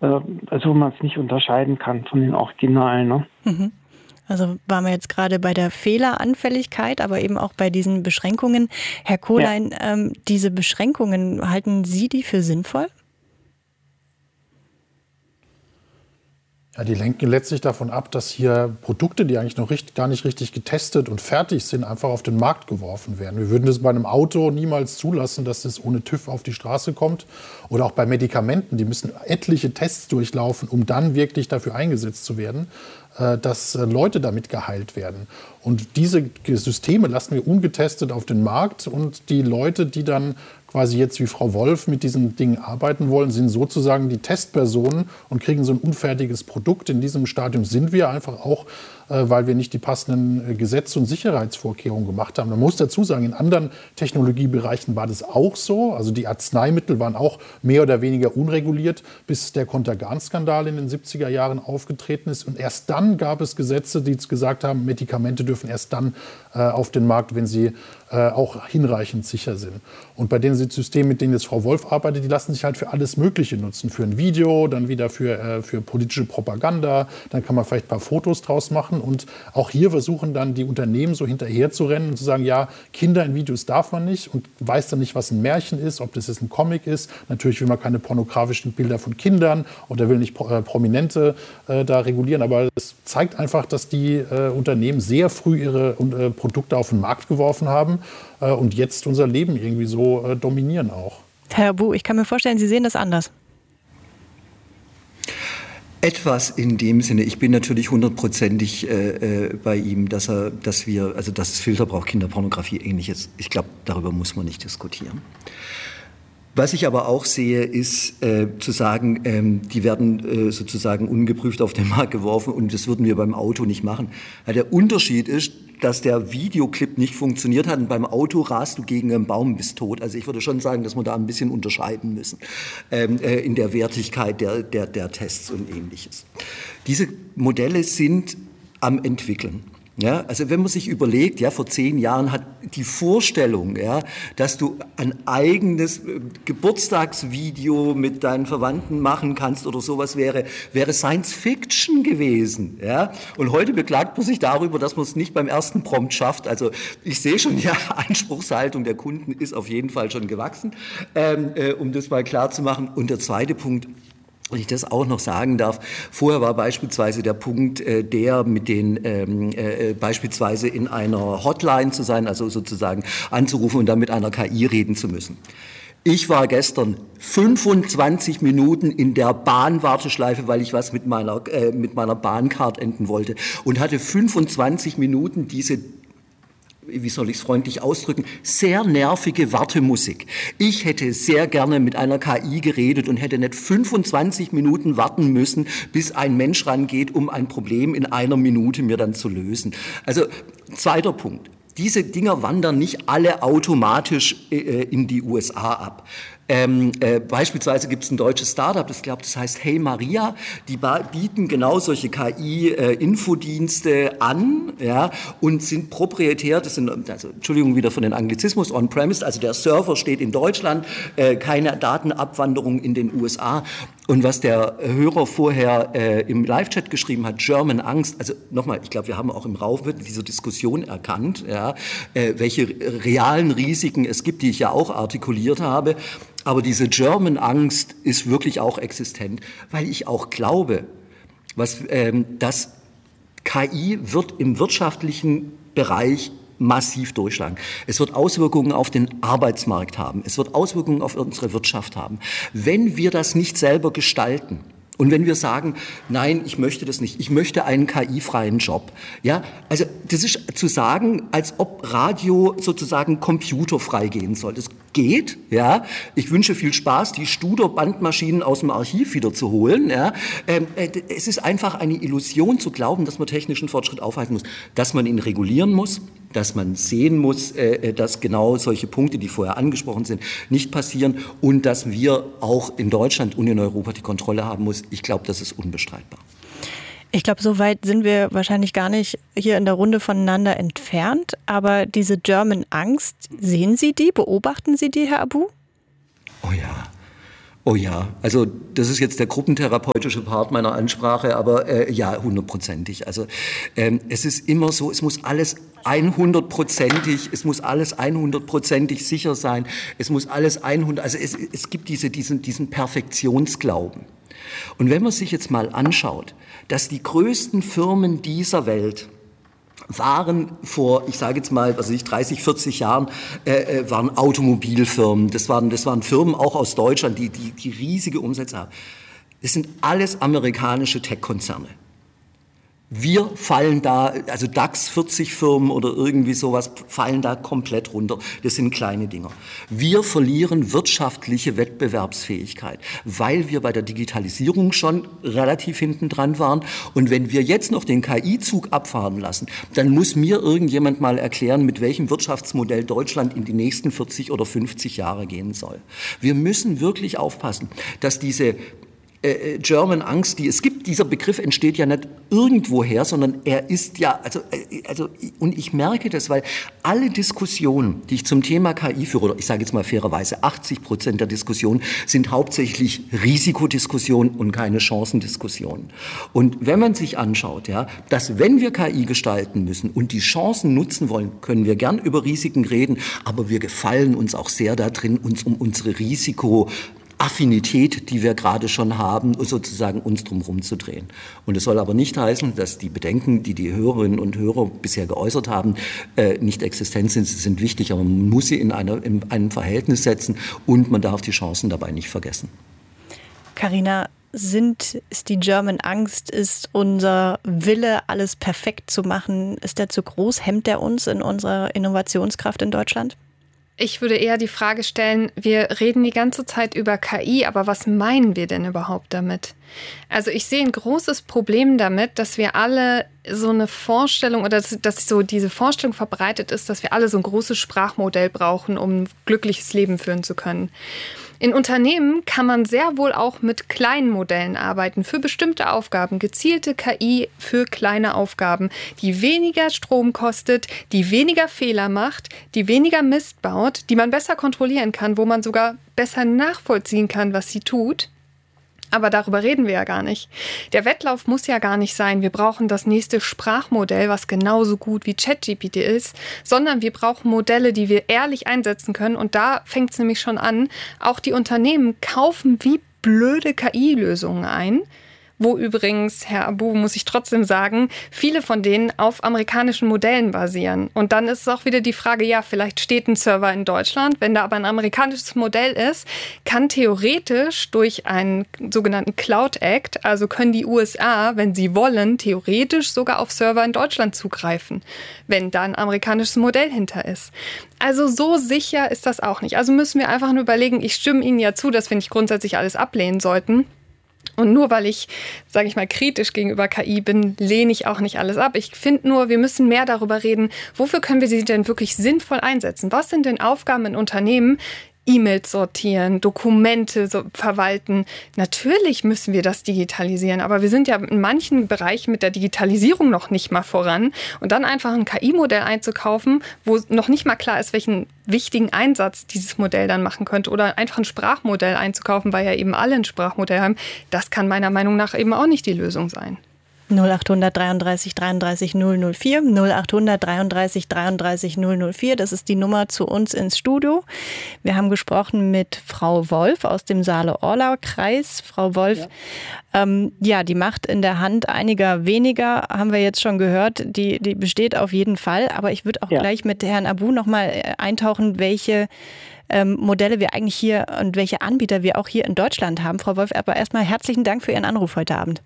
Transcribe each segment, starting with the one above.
also wo man es nicht unterscheiden kann von den Originalen. Ne? Mhm. Also waren wir jetzt gerade bei der Fehleranfälligkeit, aber eben auch bei diesen Beschränkungen. Herr Kohlein, diese Beschränkungen, halten Sie die für sinnvoll? Ja, die lenken letztlich davon ab, dass hier Produkte, die eigentlich noch gar nicht richtig getestet und fertig sind, einfach auf den Markt geworfen werden. Wir würden das bei einem Auto niemals zulassen, dass es ohne TÜV auf die Straße kommt. Oder auch bei Medikamenten, die müssen etliche Tests durchlaufen, um dann wirklich dafür eingesetzt zu werden, dass Leute damit geheilt werden. Und diese Systeme lassen wir ungetestet auf den Markt. Und die Leute, die dann quasi jetzt wie Frau Wolf mit diesen Dingen arbeiten wollen, sind sozusagen die Testpersonen und kriegen so ein unfertiges Produkt. In diesem Stadium sind wir einfach auch, weil wir nicht die passenden Gesetze und Sicherheitsvorkehrungen gemacht haben. Man muss dazu sagen, in anderen Technologiebereichen war das auch so. Also die Arzneimittel waren auch mehr oder weniger unreguliert, bis der Contergan-Skandal in den 70er Jahren aufgetreten ist. Und erst dann gab es Gesetze, die gesagt haben, Medikamente dürfen erst dann auf den Markt, wenn sie auch hinreichend sicher sind. Und bei den Systemen, mit denen jetzt Frau Wolf arbeitet, die lassen sich halt für alles Mögliche nutzen. Für ein Video, dann wieder für politische Propaganda, dann kann man vielleicht ein paar Fotos draus machen. Und auch hier versuchen dann die Unternehmen so hinterher zu rennen und zu sagen, ja, Kinder in Videos darf man nicht und weiß dann nicht, was ein Märchen ist, ob das jetzt ein Comic ist. Natürlich will man keine pornografischen Bilder von Kindern oder will nicht Prominente da regulieren. Aber es zeigt einfach, dass die Unternehmen sehr früh ihre Produkte auf den Markt geworfen haben und jetzt unser Leben irgendwie so dominieren auch. Herr Bu, ich kann mir vorstellen, Sie sehen das anders. Etwas in dem Sinne, ich bin natürlich 100%ig bei ihm, dass es Filter braucht, Kinderpornografie, Ähnliches. Ich glaube, darüber muss man nicht diskutieren. Was ich aber auch sehe, ist zu sagen, die werden sozusagen ungeprüft auf den Markt geworfen und das würden wir beim Auto nicht machen. Ja, der Unterschied ist, dass der Videoclip nicht funktioniert hat und beim Auto rast du gegen einen Baum, bist tot. Also ich würde schon sagen, dass wir da ein bisschen unterscheiden müssen in der Wertigkeit der Tests und Ähnliches. Diese Modelle sind am entwickeln. Ja, also wenn man sich überlegt, ja, vor 10 Jahren hat die Vorstellung, ja, dass du ein eigenes Geburtstagsvideo mit deinen Verwandten machen kannst oder sowas wäre Science Fiction gewesen, ja. Und heute beklagt man sich darüber, dass man es nicht beim ersten Prompt schafft. Also ich sehe schon, ja, Anspruchshaltung der Kunden ist auf jeden Fall schon gewachsen, um das mal klar zu machen. Und der zweite Punkt, wenn ich das auch noch sagen darf, vorher war beispielsweise der Punkt, der mit den beispielsweise in einer Hotline zu sein, also sozusagen anzurufen und dann mit einer KI reden zu müssen. Ich war gestern 25 Minuten in der Bahnwarteschleife, weil ich was mit meiner Bahncard enden wollte und hatte 25 Minuten diese, wie soll ich es freundlich ausdrücken, sehr nervige Wartemusik. Ich hätte sehr gerne mit einer KI geredet und hätte nicht 25 Minuten warten müssen, bis ein Mensch rangeht, um ein Problem in einer Minute mir dann zu lösen. Also, zweiter Punkt. Diese Dinger wandern nicht alle automatisch in die USA ab. Beispielsweise gibt es ein deutsches Startup, das heißt Hey Maria, die bieten genau solche KI-Infodienste an, ja, und sind proprietär, das sind, also Entschuldigung wieder von den Anglizismus, on-premise, also der Server steht in Deutschland, keine Datenabwanderung in den USA. Und was der Hörer vorher im Live-Chat geschrieben hat, German Angst, also nochmal, ich glaube, wir haben auch im Laufe dieser Diskussion erkannt, ja, welche realen Risiken es gibt, die ich ja auch artikuliert habe. Aber diese German Angst ist wirklich auch existent, weil ich auch glaube, dass KI wird im wirtschaftlichen Bereich massiv durchschlagen. Es wird Auswirkungen auf den Arbeitsmarkt haben. Es wird Auswirkungen auf unsere Wirtschaft haben. Wenn wir das nicht selber gestalten, und wenn wir sagen, nein, ich möchte das nicht, ich möchte einen KI-freien Job, ja, also das ist zu sagen, als ob Radio sozusagen computerfrei gehen soll. Das geht, ja. Ich wünsche viel Spaß, die Studer-Bandmaschinen aus dem Archiv wieder zu holen, ja. Es ist einfach eine Illusion zu glauben, dass man technischen Fortschritt aufhalten muss, dass man ihn regulieren muss, dass man sehen muss, dass genau solche Punkte, die vorher angesprochen sind, nicht passieren und dass wir auch in Deutschland und in Europa die Kontrolle haben muss. Ich glaube, das ist unbestreitbar. Ich glaube, so weit sind wir wahrscheinlich gar nicht hier in der Runde voneinander entfernt. Aber diese German Angst, sehen Sie die? Beobachten Sie die, Herr Abu? Oh ja. Oh ja, also das ist jetzt der gruppentherapeutische Part meiner Ansprache, aber ja, 100%. Also es ist immer so, es muss alles 100%ig sicher sein. Es muss alles also es gibt diesen Perfektionsglauben. Und wenn man sich jetzt mal anschaut, dass die größten Firmen dieser Welt waren vor, ich sage jetzt mal, 30, 40 Jahren, waren Automobilfirmen. Das waren Firmen auch aus Deutschland, die riesige Umsätze haben. Das sind alles amerikanische Tech-Konzerne. Wir fallen da, also DAX 40 Firmen oder irgendwie sowas, fallen da komplett runter. Das sind kleine Dinger. Wir verlieren wirtschaftliche Wettbewerbsfähigkeit, weil wir bei der Digitalisierung schon relativ hinten dran waren. Und wenn wir jetzt noch den KI-Zug abfahren lassen, dann muss mir irgendjemand mal erklären, mit welchem Wirtschaftsmodell Deutschland in die nächsten 40 oder 50 Jahre gehen soll. Wir müssen wirklich aufpassen, dass diese German Angst, die es gibt, dieser Begriff entsteht ja nicht irgendwoher, sondern er ist ja, und ich merke das, weil alle Diskussionen, die ich zum Thema KI führe, oder ich sage jetzt mal fairerweise, 80% der Diskussionen sind hauptsächlich Risikodiskussionen und keine Chancendiskussionen. Und wenn man sich anschaut, ja, dass wenn wir KI gestalten müssen und die Chancen nutzen wollen, können wir gern über Risiken reden, aber wir gefallen uns auch sehr darin, uns um unsere Affinität, die wir gerade schon haben, sozusagen uns drum rumzudrehen. Und es soll aber nicht heißen, dass die Bedenken, die Hörerinnen und Hörer bisher geäußert haben, nicht existent sind. Sie sind wichtig, aber man muss sie in einem Verhältnis setzen und man darf die Chancen dabei nicht vergessen. Carina, ist die German Angst, ist unser Wille, alles perfekt zu machen, ist der zu groß? Hemmt der uns in unserer Innovationskraft in Deutschland? Ich würde eher die Frage stellen, wir reden die ganze Zeit über KI, aber was meinen wir denn überhaupt damit? Also ich sehe ein großes Problem damit, dass wir alle so eine Vorstellung oder dass so diese Vorstellung verbreitet ist, dass wir alle so ein großes Sprachmodell brauchen, um ein glückliches Leben führen zu können. In Unternehmen kann man sehr wohl auch mit kleinen Modellen arbeiten für bestimmte Aufgaben, gezielte KI für kleine Aufgaben, die weniger Strom kostet, die weniger Fehler macht, die weniger Mist baut, die man besser kontrollieren kann, wo man sogar besser nachvollziehen kann, was sie tut. Aber darüber reden wir ja gar nicht. Der Wettlauf muss ja gar nicht sein, wir brauchen das nächste Sprachmodell, was genauso gut wie ChatGPT ist, sondern wir brauchen Modelle, die wir ehrlich einsetzen können. Und da fängt es nämlich schon an. Auch die Unternehmen kaufen wie blöde KI-Lösungen ein, wo übrigens, Herr Abu, muss ich trotzdem sagen, viele von denen auf amerikanischen Modellen basieren. Und dann ist es auch wieder die Frage, ja, vielleicht steht ein Server in Deutschland, wenn da aber ein amerikanisches Modell ist, kann theoretisch durch einen sogenannten Cloud Act, also können die USA, wenn sie wollen, theoretisch sogar auf Server in Deutschland zugreifen, wenn da ein amerikanisches Modell hinter ist. Also so sicher ist das auch nicht. Also müssen wir einfach nur überlegen, ich stimme Ihnen ja zu, dass wir nicht grundsätzlich alles ablehnen sollten. Und nur weil ich, sage ich mal, kritisch gegenüber KI bin, lehne ich auch nicht alles ab. Ich finde nur, wir müssen mehr darüber reden, wofür können wir sie denn wirklich sinnvoll einsetzen? Was sind denn Aufgaben in Unternehmen? E-Mails sortieren, Dokumente verwalten. Natürlich müssen wir das digitalisieren, aber wir sind ja in manchen Bereichen mit der Digitalisierung noch nicht mal voran. Und dann einfach ein KI-Modell einzukaufen, wo noch nicht mal klar ist, welchen wichtigen Einsatz dieses Modell dann machen könnte, oder einfach ein Sprachmodell einzukaufen, weil ja eben alle ein Sprachmodell haben, das kann meiner Meinung nach eben auch nicht die Lösung sein. 0800 33 33 004, 0800 33 33 004, das ist die Nummer zu uns ins Studio. Wir haben gesprochen mit Frau Wolf aus dem Saale-Orla-Kreis. Frau Wolf, die Macht in der Hand einiger weniger, haben wir jetzt schon gehört, die besteht auf jeden Fall. Aber ich würde auch gleich mit Herrn Abu nochmal eintauchen, welche Modelle wir eigentlich hier und welche Anbieter wir auch hier in Deutschland haben. Frau Wolf, aber erstmal herzlichen Dank für Ihren Anruf heute Abend.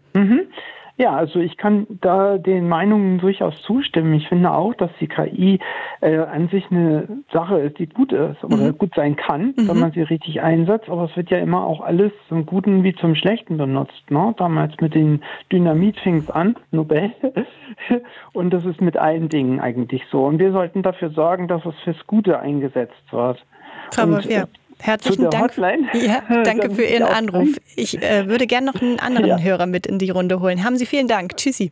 Ja, also ich kann da den Meinungen durchaus zustimmen. Ich finde auch, dass die KI an sich eine Sache ist, die gut ist oder gut sein kann, wenn man sie richtig einsetzt. Aber es wird ja immer auch alles zum Guten wie zum Schlechten benutzt. Ne? Damals mit dem Dynamit fing es an, Nobel. Und das ist mit allen Dingen eigentlich so. Und wir sollten dafür sorgen, dass es fürs Gute eingesetzt wird. Frau Wolf, herzlichen Dank. Ja, danke für Ihren Anruf. Ich würde gerne noch einen anderen Hörer mit in die Runde holen. Haben Sie vielen Dank. Tschüssi.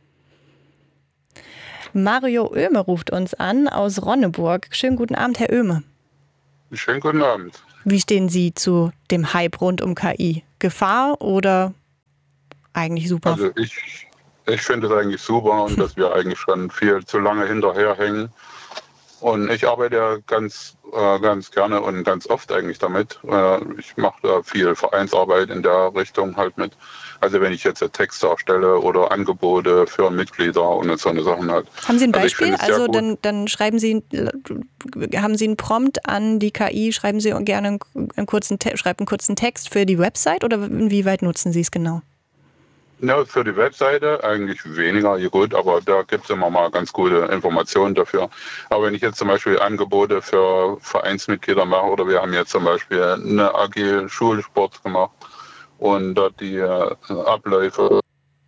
Mario Oehme ruft uns an aus Ronneburg. Schönen guten Abend, Herr Oehme. Schönen guten Abend. Wie stehen Sie zu dem Hype rund um KI? Gefahr oder eigentlich super? Also ich finde es eigentlich super und dass wir eigentlich schon viel zu lange hinterherhängen. Und ich arbeite ja ganz gerne und ganz oft eigentlich damit. Ich mache da viel Vereinsarbeit in der Richtung halt mit. Also wenn ich jetzt Texte erstelle oder Angebote für Mitglieder und so eine Sachen halt. Haben Sie ein Beispiel? Also dann schreiben Sie, haben Sie einen Prompt an die KI, schreiben Sie gerne einen kurzen Text für die Website oder inwieweit nutzen Sie es genau? Ja, für die Webseite eigentlich weniger, gut, aber da gibt es immer mal ganz gute Informationen dafür. Aber wenn ich jetzt zum Beispiel Angebote für Vereinsmitglieder mache oder wir haben jetzt zum Beispiel eine AG Schulsport gemacht und dort die Abläufe.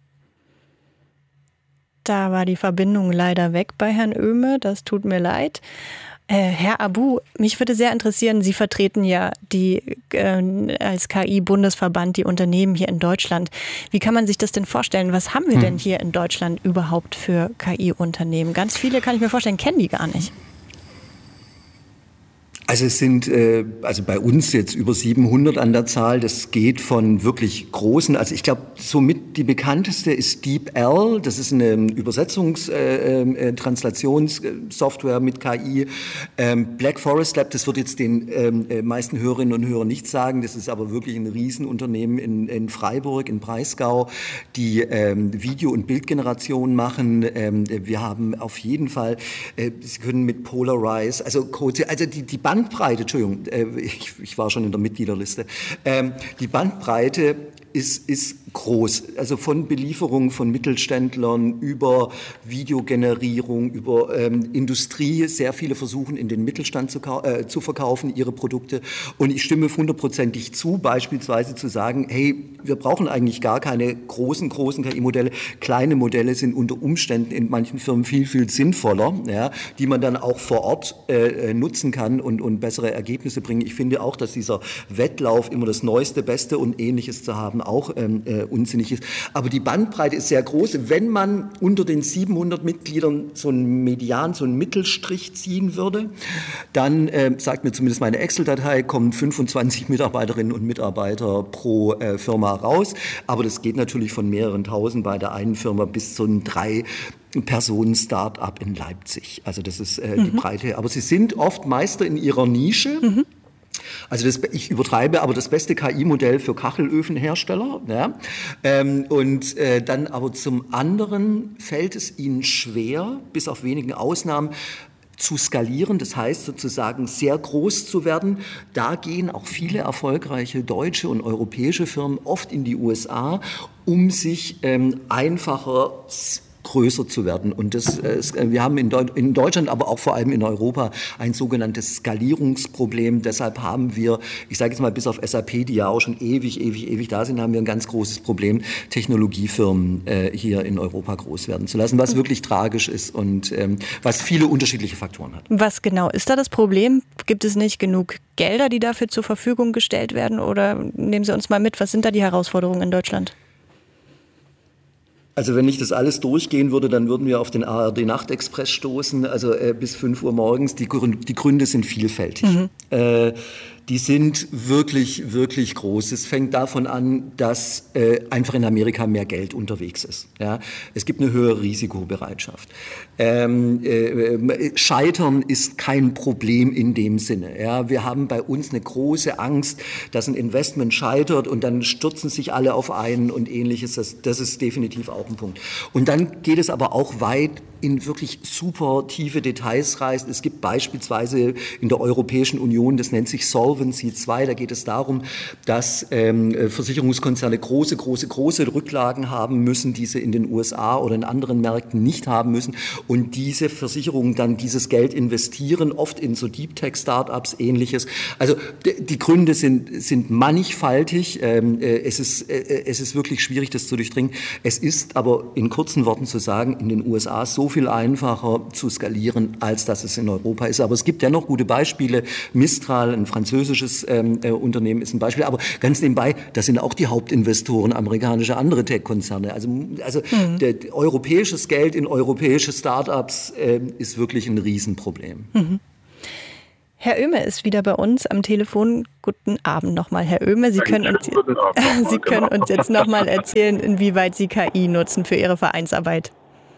Da war die Verbindung leider weg bei Herrn Oehme, das tut mir leid. Herr Abu, mich würde sehr interessieren, Sie vertreten ja als KI-Bundesverband die Unternehmen hier in Deutschland. Wie kann man sich das denn vorstellen? Was haben wir denn hier in Deutschland überhaupt für KI-Unternehmen? Ganz viele, kann ich mir vorstellen, kennen die gar nicht. Also es sind also bei uns jetzt über 700 an der Zahl. Das geht von wirklich großen, also ich glaube, somit die bekannteste ist DeepL. Das ist eine Translationssoftware mit KI. Black Forest Lab, das wird jetzt den meisten Hörerinnen und Hörern nichts sagen. Das ist aber wirklich ein Riesenunternehmen in Freiburg, in Breisgau, die Video- und Bildgeneration machen. Wir haben auf jeden Fall, Sie können mit Polarize, also die Bandbreite, Entschuldigung, ich war schon in der Mitgliederliste. Die Bandbreite ist groß, also von Belieferung von Mittelständlern über Videogenerierung, über Industrie. Sehr viele versuchen in den Mittelstand zu verkaufen, ihre Produkte. Und ich stimme 100%ig zu, beispielsweise zu sagen, hey, wir brauchen eigentlich gar keine großen KI-Modelle. Kleine Modelle sind unter Umständen in manchen Firmen viel, viel sinnvoller, ja, die man dann auch vor Ort nutzen kann und bessere Ergebnisse bringen. Ich finde auch, dass dieser Wettlauf, immer das Neueste, Beste und Ähnliches zu haben, auch unsinnig ist. Aber die Bandbreite ist sehr groß. Wenn man unter den 700 Mitgliedern so einen Median, so einen Mittelstrich ziehen würde, dann sagt mir zumindest meine Excel-Datei, kommen 25 Mitarbeiterinnen und Mitarbeiter pro Firma raus. Aber das geht natürlich von mehreren tausend bei der einen Firma bis zu einem 3-Personen-Start-up in Leipzig. Also das ist die Breite. Aber sie sind oft Meister in ihrer Nische. Also ich übertreibe, aber das beste KI-Modell für Kachelöfenhersteller. Ja. Und dann aber zum anderen fällt es ihnen schwer, bis auf wenigen Ausnahmen, zu skalieren, das heißt sozusagen sehr groß zu werden. Da gehen auch viele erfolgreiche deutsche und europäische Firmen oft in die USA, um sich einfacher größer zu werden. Und wir haben in Deutschland, aber auch vor allem in Europa ein sogenanntes Skalierungsproblem. Deshalb haben wir, ich sage jetzt mal bis auf SAP, die ja auch schon ewig da sind, haben wir ein ganz großes Problem, Technologiefirmen hier in Europa groß werden zu lassen, was wirklich tragisch ist und was viele unterschiedliche Faktoren hat. Was genau ist da das Problem? Gibt es nicht genug Gelder, die dafür zur Verfügung gestellt werden? Oder nehmen Sie uns mal mit, was sind da die Herausforderungen in Deutschland? Also wenn ich das alles durchgehen würde, dann würden wir auf den ARD-Nachtexpress stoßen, also bis 5 Uhr morgens. Die Gründe sind vielfältig. Die sind wirklich, wirklich groß. Es fängt davon an, dass einfach in Amerika mehr Geld unterwegs ist. Ja? Es gibt eine höhere Risikobereitschaft. Scheitern ist kein Problem in dem Sinne. Ja? Wir haben bei uns eine große Angst, dass ein Investment scheitert und dann stürzen sich alle auf einen und Ähnliches. Das ist definitiv auch ein Punkt. Und dann geht es aber auch weit in wirklich super tiefe Details reist. Es gibt beispielsweise in der Europäischen Union, das nennt sich Solvency II, da geht es darum, dass Versicherungskonzerne große Rücklagen haben müssen, die sie in den USA oder in anderen Märkten nicht haben müssen und diese Versicherungen dann dieses Geld investieren, oft in so Deep Tech Startups, Ähnliches. Also die Gründe sind mannigfaltig. Es ist wirklich schwierig, das zu durchdringen. Es ist aber in kurzen Worten zu sagen, in den USA so viel einfacher zu skalieren, als dass es in Europa ist. Aber es gibt ja noch gute Beispiele. Mistral, ein französisches Unternehmen, ist ein Beispiel. Aber ganz nebenbei, das sind auch die Hauptinvestoren amerikanische andere Tech-Konzerne. Also europäisches Geld in europäische Startups ist wirklich ein Riesenproblem. Herr Oehme ist wieder bei uns am Telefon. Guten Abend nochmal, Herr Oehme. Sie können uns jetzt nochmal erzählen, inwieweit Sie KI nutzen für Ihre Vereinsarbeit.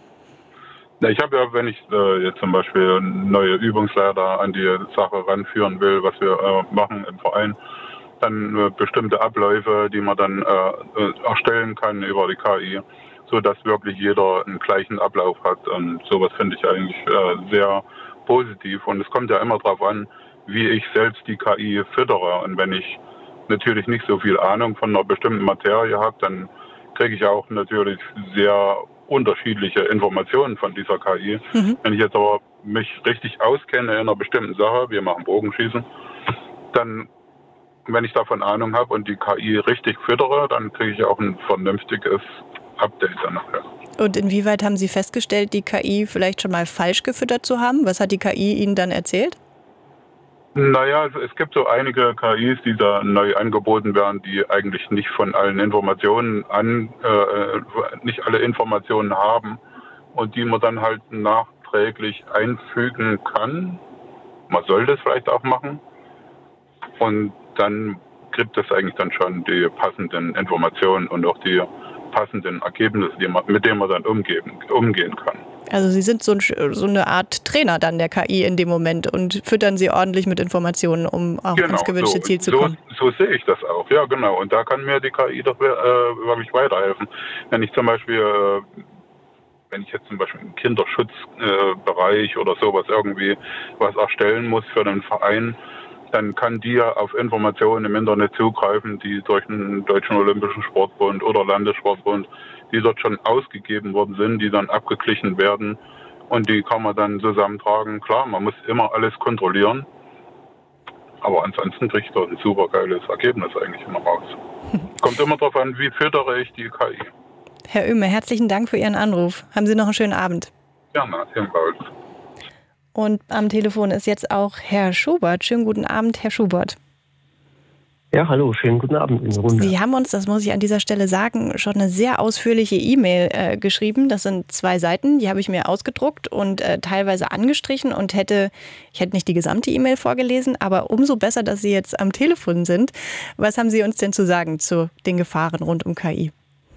Ich habe ja, wenn ich jetzt zum Beispiel neue Übungsleiter an die Sache ranführen will, was wir machen im Verein, dann bestimmte Abläufe, die man dann erstellen kann über die KI, so dass wirklich jeder einen gleichen Ablauf hat. Und sowas finde ich eigentlich sehr positiv. Und es kommt ja immer darauf an, wie ich selbst die KI füttere. Und wenn ich natürlich nicht so viel Ahnung von einer bestimmten Materie habe, dann kriege ich auch natürlich sehr unterschiedliche Informationen von dieser KI. Wenn ich jetzt aber mich richtig auskenne in einer bestimmten Sache, wir machen Bogenschießen, dann, wenn ich davon Ahnung habe und die KI richtig füttere, dann kriege ich auch ein vernünftiges Update dann nachher. Und inwieweit haben Sie festgestellt, die KI vielleicht schon mal falsch gefüttert zu haben? Was hat die KI Ihnen dann erzählt? Naja, es gibt so einige KIs, die da neu angeboten werden, die eigentlich nicht von allen Informationen nicht alle Informationen haben und die man dann halt nachträglich einfügen kann. Man sollte es vielleicht auch machen. Und dann gibt es eigentlich dann schon die passenden Informationen und auch die passenden Ergebnisse, mit denen man dann umgehen kann. Also Sie sind so eine Art Trainer dann der KI in dem Moment und füttern sie ordentlich mit Informationen, um auch ans gewünschte Ziel zu kommen. So sehe ich das auch, ja genau. Und da kann mir die KI doch wirklich weiterhelfen. Wenn ich jetzt zum Beispiel im Kinderschutzbereich oder sowas irgendwie was erstellen muss für den Verein, dann kann die auf Informationen im Internet zugreifen, die durch den Deutschen Olympischen Sportbund oder Landessportbund, die dort schon ausgegeben worden sind, die dann abgeglichen werden und die kann man dann zusammentragen. Klar, man muss immer alles kontrollieren, aber ansonsten kriegt man ein super geiles Ergebnis eigentlich immer raus. Kommt immer darauf an, wie füttere ich die KI. Herr Oehme, herzlichen Dank für Ihren Anruf. Haben Sie noch einen schönen Abend. Gerne, ebenfalls. Und am Telefon ist jetzt auch Herr Schubert. Schönen guten Abend, Herr Schubert. Ja, hallo, schönen guten Abend in der Runde. Sie haben uns, das muss ich an dieser Stelle sagen, schon eine sehr ausführliche E-Mail geschrieben. Das sind 2 Seiten, die habe ich mir ausgedruckt und teilweise angestrichen und ich hätte nicht die gesamte E-Mail vorgelesen, aber umso besser, dass Sie jetzt am Telefon sind. Was haben Sie uns denn zu sagen zu den Gefahren rund um KI?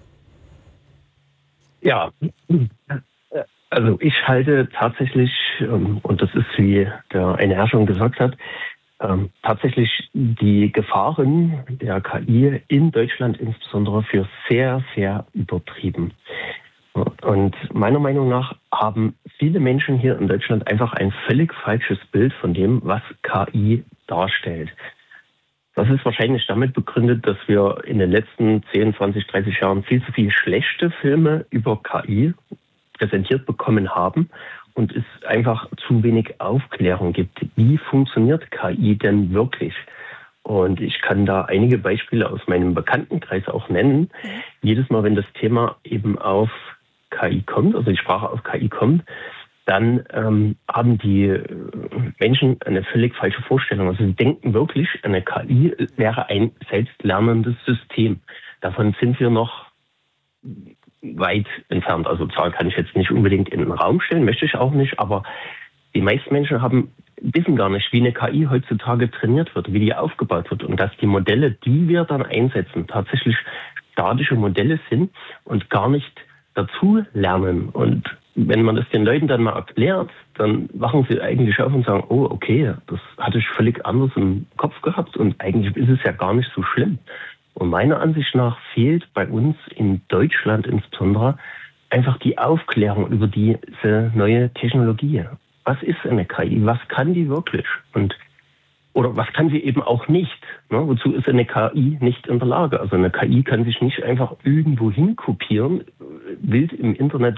Ja, also ich halte tatsächlich, und das ist, wie der eine Herr schon gesagt hat, tatsächlich die Gefahren der KI in Deutschland insbesondere für sehr, sehr übertrieben. Und meiner Meinung nach haben viele Menschen hier in Deutschland einfach ein völlig falsches Bild von dem, was KI darstellt. Das ist wahrscheinlich damit begründet, dass wir in den letzten 10, 20, 30 Jahren viel zu viele schlechte Filme über KI präsentiert bekommen haben und es einfach zu wenig Aufklärung gibt. Wie funktioniert KI denn wirklich? Und ich kann da einige Beispiele aus meinem Bekanntenkreis auch nennen. Jedes Mal, wenn das Thema eben auf KI kommt, also die Sprache auf KI kommt, dann haben die Menschen eine völlig falsche Vorstellung. Also sie denken wirklich, eine KI wäre ein selbstlernendes System. Davon sind wir noch weit entfernt. Also Zahl kann ich jetzt nicht unbedingt in den Raum stellen, möchte ich auch nicht, aber die meisten Menschen wissen gar nicht, wie eine KI heutzutage trainiert wird, wie die aufgebaut wird und dass die Modelle, die wir dann einsetzen, tatsächlich statische Modelle sind und gar nicht dazu lernen. Und wenn man das den Leuten dann mal erklärt, dann wachen sie eigentlich auf und sagen, oh, okay, das hatte ich völlig anders im Kopf gehabt und eigentlich ist es ja gar nicht so schlimm. Und meiner Ansicht nach fehlt bei uns in Deutschland insbesondere einfach die Aufklärung über diese neue Technologie. Was ist eine KI? Was kann die wirklich? Oder was kann sie eben auch nicht? Ne? Wozu ist eine KI nicht in der Lage? Also eine KI kann sich nicht einfach irgendwo hinkopieren, wild im Internet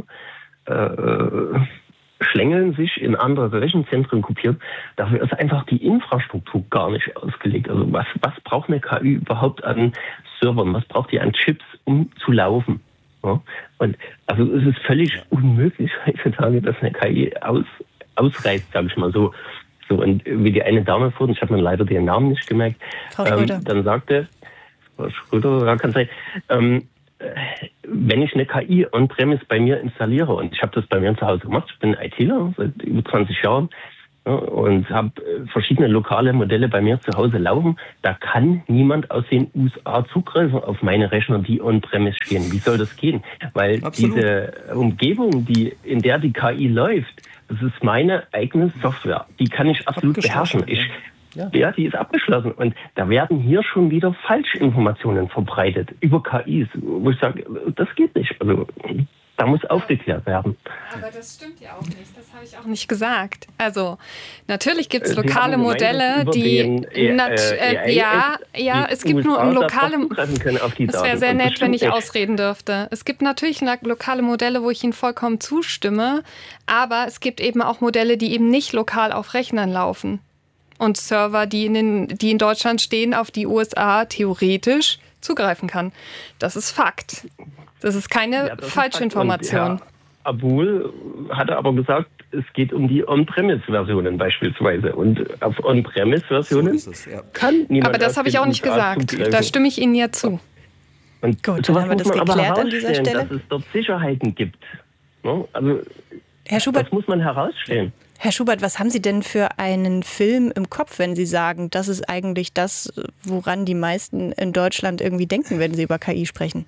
schlängeln, sich in andere Rechenzentren kopieren. Dafür ist einfach die Infrastruktur gar nicht ausgelegt. Also was braucht eine KI überhaupt an Servern? Was braucht die an Chips, um zu laufen? Ja? Und also es ist völlig unmöglich heutzutage, dass eine KI ausreißt, sage ich mal so. So, und wie die eine Dame vorhin, ich habe mir leider den Namen nicht gemerkt, Frau Schröder. Dann sagte, Frau Schröder, ja, kann sein, wenn ich eine KI on-premise bei mir installiere, und ich habe das bei mir zu Hause gemacht, ich bin ITler seit über 20 Jahren, und habe verschiedene lokale Modelle bei mir zu Hause laufen. Da kann niemand aus den USA zugreifen auf meine Rechner, die on-premise stehen. Wie soll das gehen? Weil diese Umgebung, in der die KI läuft, das ist meine eigene Software. Die kann ich absolut beherrschen. Ja, die ist abgeschlossen. Und da werden hier schon wieder Falschinformationen verbreitet über KIs, wo ich sage, das geht nicht. Also da muss aufgeklärt werden. Aber das stimmt ja auch nicht. Das habe ich auch nicht gesagt. Also natürlich gibt es lokale Modelle, die es gibt nur lokale. Es wäre sehr nett, wenn ich ausreden dürfte. Es gibt natürlich lokale Modelle, wo ich Ihnen vollkommen zustimme, aber es gibt eben auch Modelle, die eben nicht lokal auf Rechnern laufen. Und Server, die in Deutschland stehen, auf die USA theoretisch zugreifen kann. Das ist Fakt. Das ist keine Falschinformation. Herr Abul hatte aber gesagt, es geht um die On-Premise-Versionen beispielsweise. Und auf On-Premise-Versionen kann niemand. Aber das habe ich auch nicht gesagt. Da stimme ich Ihnen ja zu. Und gut, dann haben wir das geklärt an dieser Stelle. Dass es dort Sicherheiten gibt. Also, Herr Schubert, das muss man herausstellen. Herr Schubert, was haben Sie denn für einen Film im Kopf, wenn Sie sagen, das ist eigentlich das, woran die meisten in Deutschland irgendwie denken, wenn sie über KI sprechen?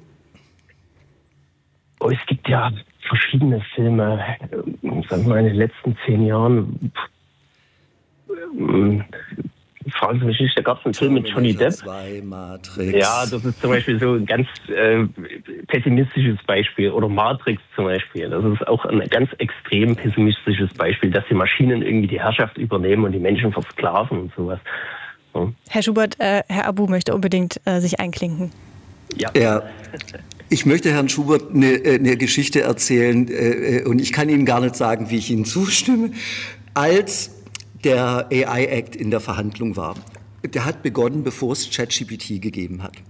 Es gibt ja verschiedene Filme, sagen wir mal in den letzten 10 Jahren. Fragen Sie mich nicht, da gab es einen Film mit Johnny Depp. 2, Matrix. Ja, das ist zum Beispiel so ein ganz pessimistisches Beispiel. Oder Matrix zum Beispiel. Das ist auch ein ganz extrem pessimistisches Beispiel, dass die Maschinen irgendwie die Herrschaft übernehmen und die Menschen versklaven und sowas. Ja. Herr Schubert, Herr Abu möchte unbedingt sich einklinken. Ja. Ich möchte Herrn Schubert eine Geschichte erzählen und ich kann Ihnen gar nicht sagen, wie ich Ihnen zustimme. Als der AI Act in der Verhandlung war, der hat begonnen, bevor es ChatGPT gegeben hat.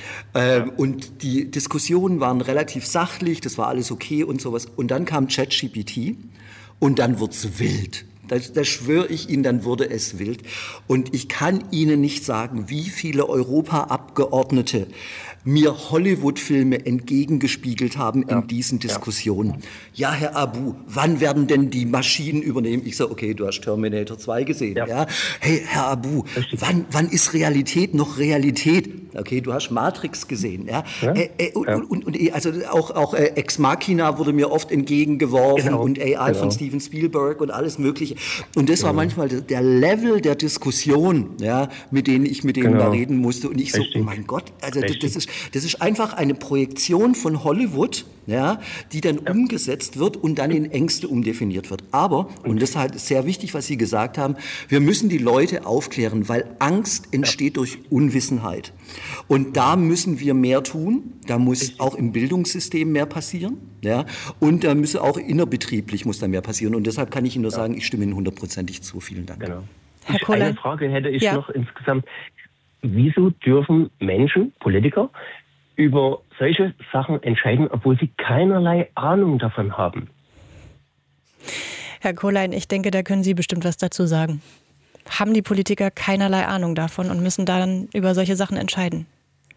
Und die Diskussionen waren relativ sachlich, das war alles okay und sowas. Und dann kam ChatGPT und dann wurde es wild. Da schwöre ich Ihnen, dann wurde es wild. Und ich kann Ihnen nicht sagen, wie viele Europaabgeordnete mir Hollywood-Filme entgegengespiegelt haben in diesen Diskussionen. Ja, Herr Abu, wann werden denn die Maschinen übernehmen? Ich sage, okay, du hast Terminator 2 gesehen. Ja. Hey, Herr Abu, wann ist Realität noch Realität? Okay, du hast Matrix gesehen. Ja. Also auch Ex Machina wurde mir oft entgegengeworfen und AI von Steven Spielberg und alles Mögliche. Und das war manchmal der Level der Diskussion, mit denen ich mit denen da reden musste. Und ich so, oh mein Gott, also das ist einfach eine Projektion von Hollywood, die dann umgesetzt wird und dann in Ängste umdefiniert wird. Aber, und das ist halt sehr wichtig, was Sie gesagt haben, wir müssen die Leute aufklären, weil Angst entsteht durch Unwissenheit. Und da müssen wir mehr tun. Da muss auch im Bildungssystem mehr passieren. Und da müsse auch innerbetrieblich muss da mehr passieren. Und deshalb kann ich Ihnen nur sagen, ich stimme Ihnen 100%ig zu. Vielen Dank. Genau. Eine Frage hätte ich noch insgesamt. Wieso dürfen Menschen, Politiker, über solche Sachen entscheiden, obwohl sie keinerlei Ahnung davon haben? Herr Kohlein, ich denke, da können Sie bestimmt was dazu sagen. Haben die Politiker keinerlei Ahnung davon und müssen dann über solche Sachen entscheiden?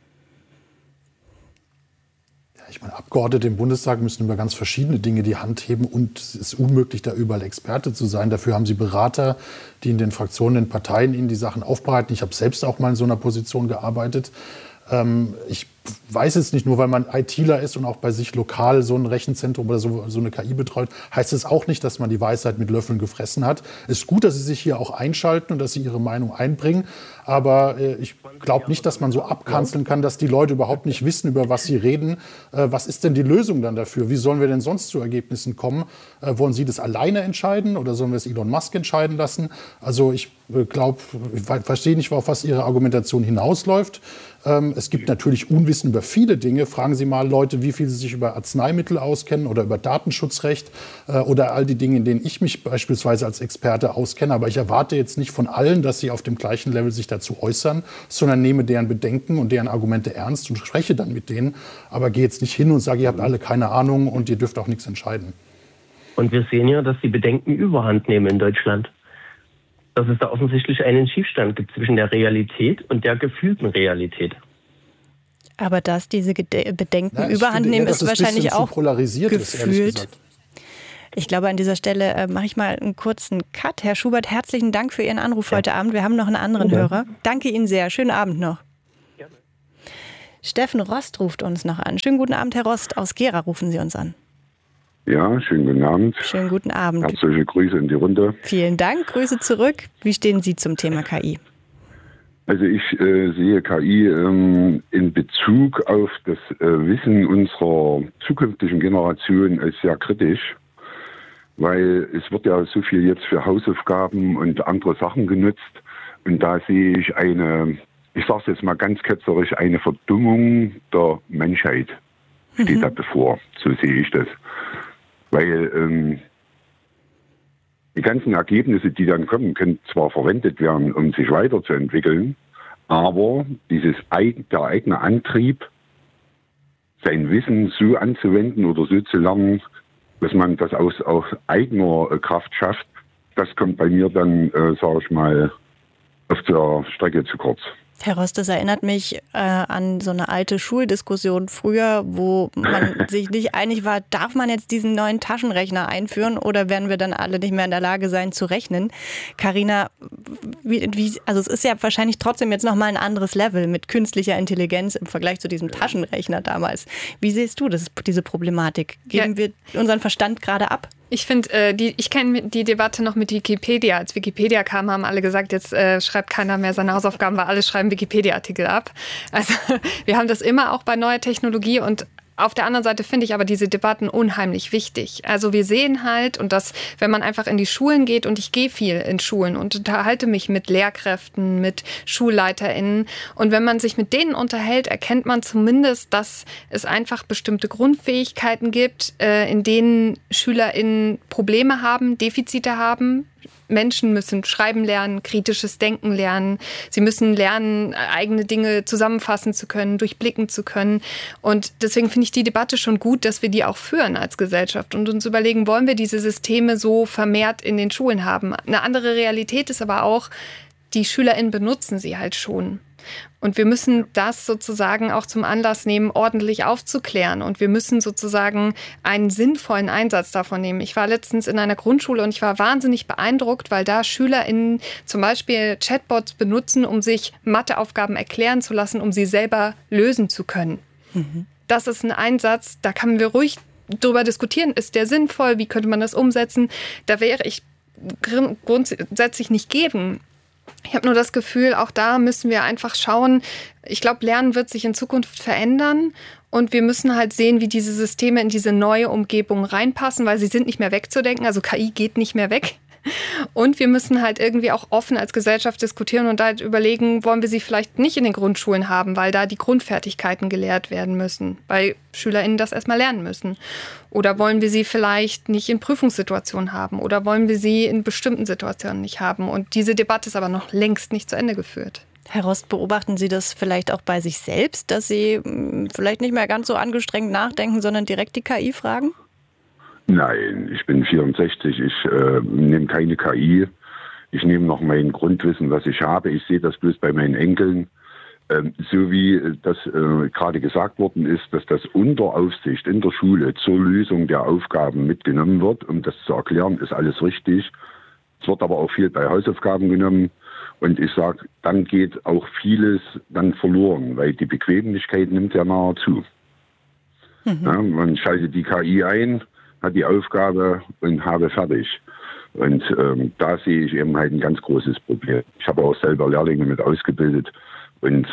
Ich meine, Abgeordnete im Bundestag müssen über ganz verschiedene Dinge die Hand heben und es ist unmöglich, da überall Experte zu sein. Dafür haben sie Berater, die in den Fraktionen, in den Parteien ihnen die Sachen aufbereiten. Ich habe selbst auch mal in so einer Position gearbeitet. Ich weiß jetzt nicht, nur weil man ITler ist und auch bei sich lokal so ein Rechenzentrum oder so eine KI betreut, heißt es auch nicht, dass man die Weisheit mit Löffeln gefressen hat. Es ist gut, dass Sie sich hier auch einschalten und dass Sie Ihre Meinung einbringen. Aber ich glaube nicht, dass man so abkanzeln kann, dass die Leute überhaupt nicht wissen, über was sie reden. Was ist denn die Lösung dann dafür? Wie sollen wir denn sonst zu Ergebnissen kommen? Wollen Sie das alleine entscheiden oder sollen wir es Elon Musk entscheiden lassen? Also ich glaube, ich verstehe nicht, auf was Ihre Argumentation hinausläuft. Es gibt natürlich Unwissen über viele Dinge. Fragen Sie mal Leute, wie viel sie sich über Arzneimittel auskennen oder über Datenschutzrecht oder all die Dinge, in denen ich mich beispielsweise als Experte auskenne. Aber ich erwarte jetzt nicht von allen, dass sie auf dem gleichen Level sich dazu äußern, sondern nehme deren Bedenken und deren Argumente ernst und spreche dann mit denen. Aber gehe jetzt nicht hin und sage, ihr habt alle keine Ahnung und ihr dürft auch nichts entscheiden. Und wir sehen ja, dass die Bedenken Überhand nehmen in Deutschland. Dass es da offensichtlich einen Schiefstand gibt zwischen der Realität und der gefühlten Realität. Aber dass diese Bedenken Überhand nehmen, ist wahrscheinlich auch polarisiert gefühlt. Ich glaube, an dieser Stelle mache ich mal einen kurzen Cut. Herr Schubert, herzlichen Dank für Ihren Anruf heute Abend. Wir haben noch einen anderen Hörer. Danke Ihnen sehr. Schönen Abend noch. Gerne. Steffen Rost ruft uns noch an. Schönen guten Abend, Herr Rost. Aus Gera rufen Sie uns an. Ja, schönen guten Abend. Schönen guten Abend. Herzliche Grüße in die Runde. Vielen Dank. Grüße zurück. Wie stehen Sie zum Thema KI? Also ich sehe KI in Bezug auf das Wissen unserer zukünftigen Generation als sehr kritisch, weil es wird ja so viel jetzt für Hausaufgaben und andere Sachen genutzt und da sehe ich ich sage es jetzt mal ganz ketzerisch, eine Verdummung der Menschheit steht da bevor, so sehe ich das. Weil die ganzen Ergebnisse, die dann kommen, können zwar verwendet werden, um sich weiterzuentwickeln, aber der eigene Antrieb, sein Wissen so anzuwenden oder so zu lernen, dass man das aus eigener Kraft schafft, das kommt bei mir dann, sage ich mal, auf der Strecke zu kurz. Herr Rost, das erinnert mich an so eine alte Schuldiskussion früher, wo man sich nicht einig war, darf man jetzt diesen neuen Taschenrechner einführen oder werden wir dann alle nicht mehr in der Lage sein zu rechnen? Carina, also es ist ja wahrscheinlich trotzdem jetzt nochmal ein anderes Level mit künstlicher Intelligenz im Vergleich zu diesem Taschenrechner damals. Wie siehst du diese Problematik? Geben wir unseren Verstand gerade ab? Ich finde, ich kenne die Debatte noch mit Wikipedia. Als Wikipedia kam, haben alle gesagt, jetzt schreibt keiner mehr seine Hausaufgaben, weil alle schreiben Wikipedia-Artikel ab. Also wir haben das immer auch bei neuer Technologie und auf der anderen Seite finde ich aber diese Debatten unheimlich wichtig. Also wir sehen halt, und das, wenn man einfach in die Schulen geht, und ich gehe viel in Schulen und unterhalte mich mit Lehrkräften, mit SchulleiterInnen. Und wenn man sich mit denen unterhält, erkennt man zumindest, dass es einfach bestimmte Grundfähigkeiten gibt, in denen SchülerInnen Probleme haben, Defizite haben. Menschen müssen schreiben lernen, kritisches Denken lernen. Sie müssen lernen, eigene Dinge zusammenfassen zu können, durchblicken zu können. Und deswegen finde ich die Debatte schon gut, dass wir die auch führen als Gesellschaft und uns überlegen, wollen wir diese Systeme so vermehrt in den Schulen haben? Eine andere Realität ist aber auch, die SchülerInnen benutzen sie halt schon. Und wir müssen das sozusagen auch zum Anlass nehmen, ordentlich aufzuklären. Und wir müssen sozusagen einen sinnvollen Einsatz davon nehmen. Ich war letztens in einer Grundschule und ich war wahnsinnig beeindruckt, weil da SchülerInnen zum Beispiel Chatbots benutzen, um sich Matheaufgaben erklären zu lassen, um sie selber lösen zu können. Das ist ein Einsatz, da kann wir ruhig drüber diskutieren. Ist der sinnvoll? Wie könnte man das umsetzen? Da wäre ich grundsätzlich nicht gegen. Ich habe nur das Gefühl, auch da müssen wir einfach schauen. Ich glaube, Lernen wird sich in Zukunft verändern und wir müssen halt sehen, wie diese Systeme in diese neue Umgebung reinpassen, weil sie sind nicht mehr wegzudenken. Also KI geht nicht mehr weg. Und wir müssen halt irgendwie auch offen als Gesellschaft diskutieren und halt überlegen, wollen wir sie vielleicht nicht in den Grundschulen haben, weil da die Grundfertigkeiten gelehrt werden müssen, weil SchülerInnen das erstmal lernen müssen. Oder wollen wir sie vielleicht nicht in Prüfungssituationen haben oder wollen wir sie in bestimmten Situationen nicht haben? Und diese Debatte ist aber noch längst nicht zu Ende geführt. Herr Rost, beobachten Sie das vielleicht auch bei sich selbst, dass Sie vielleicht nicht mehr ganz so angestrengt nachdenken, sondern direkt die KI fragen? Nein, ich bin 64, ich nehme keine KI. Ich nehme noch mein Grundwissen, was ich habe. Ich sehe das bloß bei meinen Enkeln. So wie das gerade gesagt worden ist, dass das unter Aufsicht in der Schule zur Lösung der Aufgaben mitgenommen wird, um das zu erklären, ist alles richtig. Es wird aber auch viel bei Hausaufgaben genommen. Und ich sage, dann geht auch vieles dann verloren, weil die Bequemlichkeit nimmt ja nahezu. Ja, man schaltet die KI ein, hat die Aufgabe und habe fertig. Und da sehe ich eben halt ein ganz großes Problem. Ich habe auch selber Lehrlinge mit ausgebildet. Und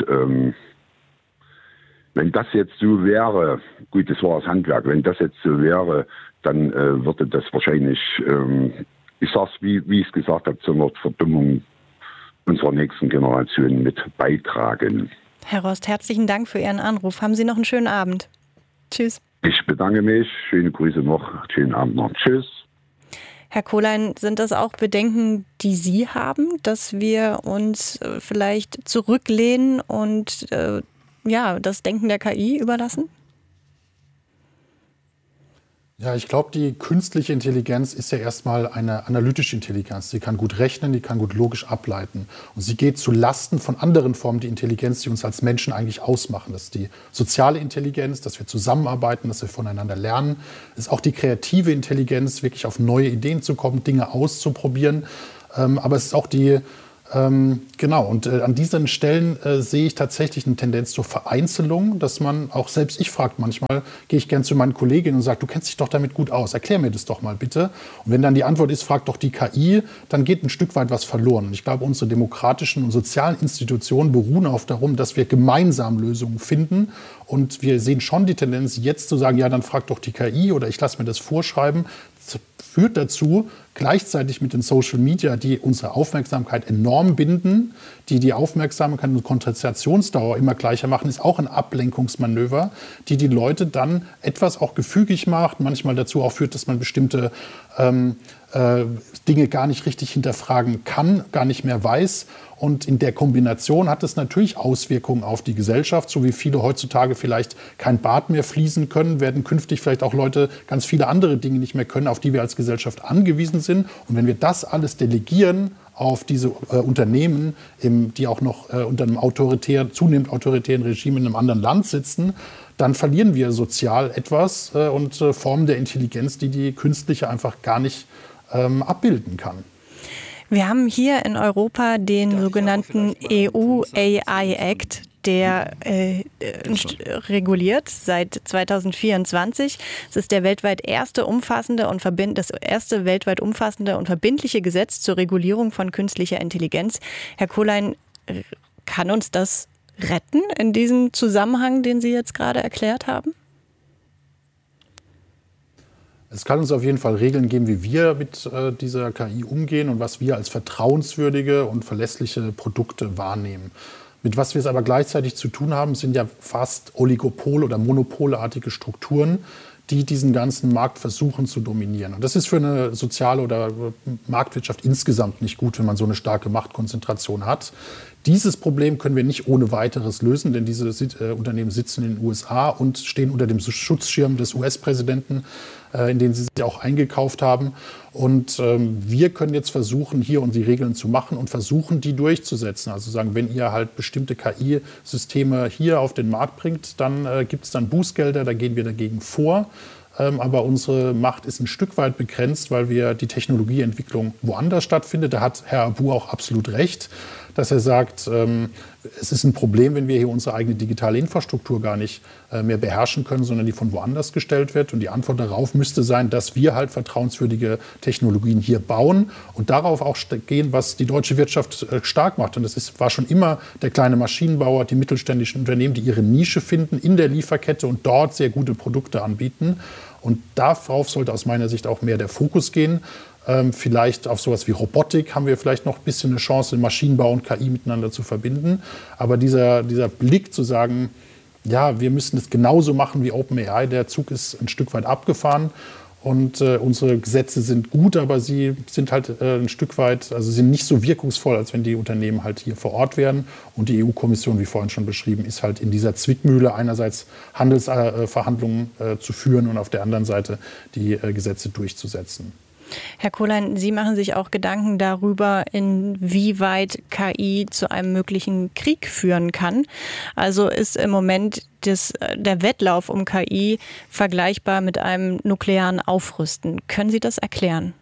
wenn das jetzt so wäre, gut, das war das Handwerk, wenn das jetzt so wäre, dann würde das wahrscheinlich, ich sage es, wie ich es gesagt habe, zu einer Verdummung unserer nächsten Generation mit beitragen. Herr Rost, herzlichen Dank für Ihren Anruf. Haben Sie noch einen schönen Abend. Tschüss. Ich bedanke mich. Schöne Grüße noch. Schönen Abend noch. Tschüss. Herr Kohlein, sind das auch Bedenken, die Sie haben, dass wir uns vielleicht zurücklehnen und das Denken der KI überlassen? Ja, ich glaube, die künstliche Intelligenz ist ja erstmal eine analytische Intelligenz. Sie kann gut rechnen, die kann gut logisch ableiten. Und sie geht zu Lasten von anderen Formen der Intelligenz, die uns als Menschen eigentlich ausmachen. Das ist die soziale Intelligenz, dass wir zusammenarbeiten, dass wir voneinander lernen. Das ist auch die kreative Intelligenz, wirklich auf neue Ideen zu kommen, Dinge auszuprobieren. Aber es ist auch die genau, und an diesen Stellen sehe ich tatsächlich eine Tendenz zur Vereinzelung, dass man, auch selbst ich frage manchmal, gehe ich gern zu meinen Kolleginnen und sage, du kennst dich doch damit gut aus, erklär mir das doch mal bitte. Und wenn dann die Antwort ist, frag doch die KI, dann geht ein Stück weit was verloren. Und ich glaube, unsere demokratischen und sozialen Institutionen beruhen auch darum, dass wir gemeinsam Lösungen finden. Und wir sehen schon die Tendenz, jetzt zu sagen, ja, dann frag doch die KI oder ich lasse mir das vorschreiben. Das führt dazu, gleichzeitig mit den Social Media, die unsere Aufmerksamkeit enorm binden, die Aufmerksamkeit und Konzentrationsdauer immer gleicher machen, ist auch ein Ablenkungsmanöver, die Leute dann etwas auch gefügig macht, manchmal dazu auch führt, dass man bestimmte Dinge gar nicht richtig hinterfragen kann, gar nicht mehr weiß. Und in der Kombination hat es natürlich Auswirkungen auf die Gesellschaft. So wie viele heutzutage vielleicht kein Bad mehr fließen können, werden künftig vielleicht auch Leute ganz viele andere Dinge nicht mehr können, auf die wir als Gesellschaft angewiesen sind. Und wenn wir das alles delegieren auf diese Unternehmen, die auch noch unter einem zunehmend autoritären Regime in einem anderen Land sitzen, dann verlieren wir sozial etwas und Formen der Intelligenz, die künstliche einfach gar nicht abbilden kann. Wir haben hier in Europa den sogenannten EU AI Act, der reguliert seit 2024. Es ist das erste weltweit umfassende und verbindliche Gesetz zur Regulierung von künstlicher Intelligenz. Herr Kohlein, kann uns das retten in diesem Zusammenhang, den Sie jetzt gerade erklärt haben? Es kann uns auf jeden Fall Regeln geben, wie wir mit dieser KI umgehen und was wir als vertrauenswürdige und verlässliche Produkte wahrnehmen. Mit was wir es aber gleichzeitig zu tun haben, sind ja fast Oligopol- oder monopolartige Strukturen, die diesen ganzen Markt versuchen zu dominieren. Und das ist für eine soziale oder Marktwirtschaft insgesamt nicht gut, wenn man so eine starke Machtkonzentration hat. Dieses Problem können wir nicht ohne weiteres lösen, denn diese Unternehmen sitzen in den USA und stehen unter dem Schutzschirm des US-Präsidenten, in den sie sich auch eingekauft haben. Und wir können jetzt versuchen, hier unsere Regeln zu machen und versuchen, die durchzusetzen. Also sagen, wenn ihr halt bestimmte KI-Systeme hier auf den Markt bringt, dann gibt es dann Bußgelder, da gehen wir dagegen vor. Aber unsere Macht ist ein Stück weit begrenzt, weil die Technologieentwicklung woanders stattfindet. Da hat Herr Abu auch absolut recht, dass er sagt, es ist ein Problem, wenn wir hier unsere eigene digitale Infrastruktur gar nicht mehr beherrschen können, sondern die von woanders gestellt wird. Und die Antwort darauf müsste sein, dass wir halt vertrauenswürdige Technologien hier bauen und darauf auch gehen, was die deutsche Wirtschaft stark macht. Und das war schon immer der kleine Maschinenbauer, die mittelständischen Unternehmen, die ihre Nische finden in der Lieferkette und dort sehr gute Produkte anbieten. Und darauf sollte aus meiner Sicht auch mehr der Fokus gehen. Vielleicht auf sowas wie Robotik haben wir vielleicht noch ein bisschen eine Chance, Maschinenbau und KI miteinander zu verbinden. Aber dieser Blick zu sagen, ja, wir müssen es genauso machen wie OpenAI, der Zug ist ein Stück weit abgefahren. Und unsere Gesetze sind gut, aber sie sind halt ein Stück weit, also sind nicht so wirkungsvoll, als wenn die Unternehmen halt hier vor Ort wären. Und die EU-Kommission, wie vorhin schon beschrieben, ist halt in dieser Zwickmühle, einerseits Handelsverhandlungen zu führen und auf der anderen Seite die Gesetze durchzusetzen. Herr Kohlein, Sie machen sich auch Gedanken darüber, inwieweit KI zu einem möglichen Krieg führen kann. Also ist im Moment der Wettlauf um KI vergleichbar mit einem nuklearen Aufrüsten. Können Sie das erklären?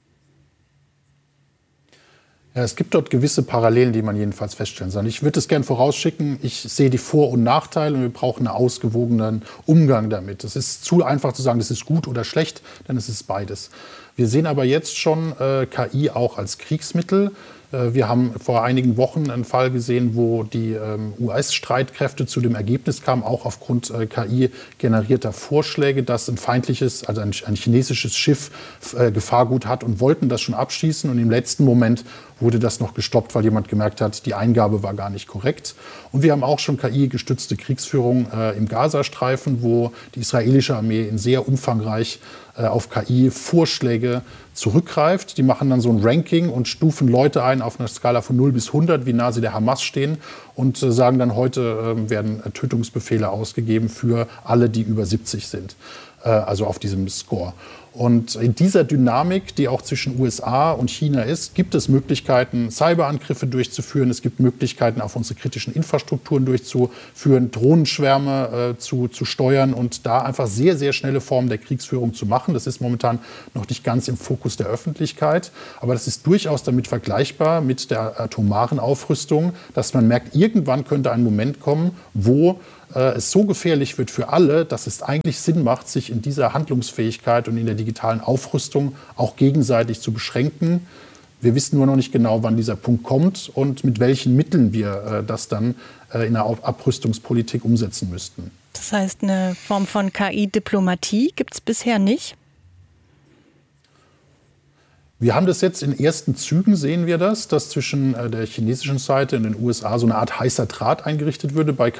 Ja, es gibt dort gewisse Parallelen, die man jedenfalls feststellen soll. Ich würde es gerne vorausschicken, ich sehe die Vor- und Nachteile und wir brauchen einen ausgewogenen Umgang damit. Es ist zu einfach zu sagen, das ist gut oder schlecht, denn es ist beides. Wir sehen aber jetzt schon KI auch als Kriegsmittel. Wir haben vor einigen Wochen einen Fall gesehen, wo die US-Streitkräfte zu dem Ergebnis kamen, auch aufgrund KI-generierter Vorschläge, dass ein feindliches, also ein chinesisches Schiff Gefahrgut hat und wollten das schon abschießen. Und im letzten Moment wurde das noch gestoppt, weil jemand gemerkt hat, die Eingabe war gar nicht korrekt. Und wir haben auch schon KI-gestützte Kriegsführung im Gazastreifen, wo die israelische Armee in sehr umfangreich auf KI-Vorschläge zurückgreift. Die machen dann so ein Ranking und stufen Leute ein auf einer Skala von 0 bis 100, wie nah sie der Hamas stehen und sagen dann, heute werden Tötungsbefehle ausgegeben für alle, die über 70 sind. also auf diesem Score. Und in dieser Dynamik, die auch zwischen USA und China ist, gibt es Möglichkeiten, Cyberangriffe durchzuführen. Es gibt Möglichkeiten, auf unsere kritischen Infrastrukturen durchzuführen, Drohnenschwärme zu steuern und da einfach sehr, sehr schnelle Formen der Kriegsführung zu machen. Das ist momentan noch nicht ganz im Fokus der Öffentlichkeit. Aber das ist durchaus damit vergleichbar mit der atomaren Aufrüstung, dass man merkt, irgendwann könnte ein Moment kommen, wo es so gefährlich wird für alle, dass es eigentlich Sinn macht, sich in dieser Handlungsfähigkeit und in der digitalen Aufrüstung auch gegenseitig zu beschränken. Wir wissen nur noch nicht genau, wann dieser Punkt kommt und mit welchen Mitteln wir das dann in der Abrüstungspolitik umsetzen müssten. Das heißt, eine Form von KI-Diplomatie gibt es bisher nicht? Wir haben das jetzt in ersten Zügen, sehen wir das, dass zwischen der chinesischen Seite und den USA so eine Art heißer Draht eingerichtet würde bei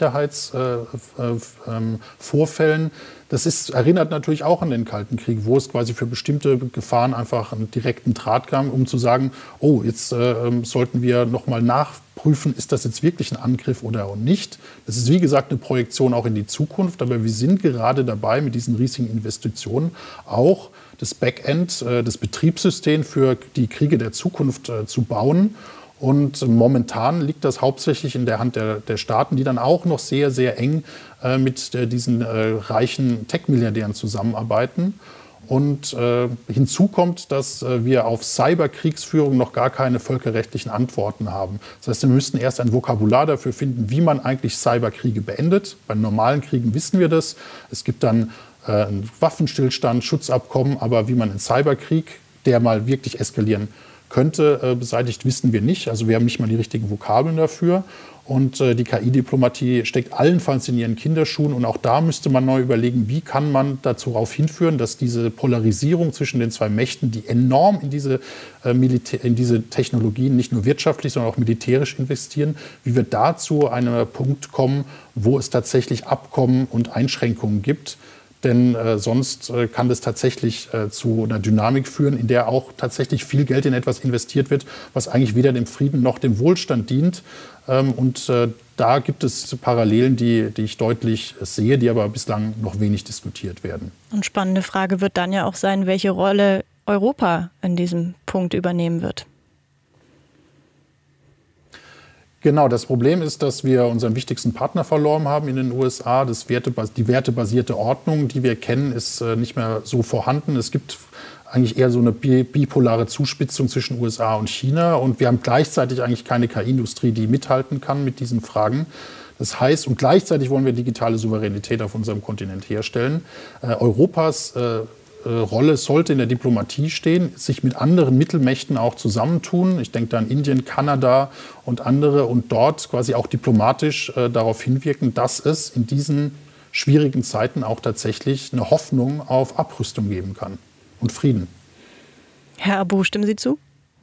KI-Sicherheitsvorfällen. Das erinnert natürlich auch an den Kalten Krieg, wo es quasi für bestimmte Gefahren einfach einen direkten Draht gab, um zu sagen, oh, jetzt sollten wir nochmal nachprüfen, ist das jetzt wirklich ein Angriff oder nicht. Das ist, wie gesagt, eine Projektion auch in die Zukunft, aber wir sind gerade dabei, mit diesen riesigen Investitionen auch das Backend, das Betriebssystem für die Kriege der Zukunft zu bauen. Und momentan liegt das hauptsächlich in der Hand der Staaten, die dann auch noch sehr, sehr eng mit diesen reichen Tech-Milliardären zusammenarbeiten. Und hinzu kommt, dass wir auf Cyberkriegsführung noch gar keine völkerrechtlichen Antworten haben. Das heißt, wir müssten erst ein Vokabular dafür finden, wie man eigentlich Cyberkriege beendet. Bei normalen Kriegen wissen wir das. Es gibt dann einen Waffenstillstand, Schutzabkommen, aber wie man einen Cyberkrieg, der mal wirklich eskalieren könnte, beseitigt, wissen wir nicht. Also wir haben nicht mal die richtigen Vokabeln dafür. Und die KI-Diplomatie steckt allenfalls in ihren Kinderschuhen. Und auch da müsste man neu überlegen, wie kann man darauf hinführen, dass diese Polarisierung zwischen den zwei Mächten, die enorm in diese Technologien nicht nur wirtschaftlich, sondern auch militärisch investieren, wie wir da zu einem Punkt kommen, wo es tatsächlich Abkommen und Einschränkungen gibt. Denn sonst kann das tatsächlich zu einer Dynamik führen, in der auch tatsächlich viel Geld in etwas investiert wird, was eigentlich weder dem Frieden noch dem Wohlstand dient. Und da gibt es Parallelen, die ich deutlich sehe, die aber bislang noch wenig diskutiert werden. Und spannende Frage wird dann ja auch sein, welche Rolle Europa in diesem Punkt übernehmen wird. Genau, das Problem ist, dass wir unseren wichtigsten Partner verloren haben in den USA. Die wertebasierte Ordnung, die wir kennen, ist nicht mehr so vorhanden. Es gibt eigentlich eher so eine bipolare Zuspitzung zwischen USA und China. Und wir haben gleichzeitig eigentlich keine KI-Industrie, die mithalten kann mit diesen Fragen. Das heißt, und gleichzeitig wollen wir digitale Souveränität auf unserem Kontinent herstellen. Europas Rolle sollte in der Diplomatie stehen, sich mit anderen Mittelmächten auch zusammentun. Ich denke da an Indien, Kanada und andere und dort quasi auch diplomatisch darauf hinwirken, dass es in diesen schwierigen Zeiten auch tatsächlich eine Hoffnung auf Abrüstung geben kann und Frieden. Herr Abu, stimmen Sie zu?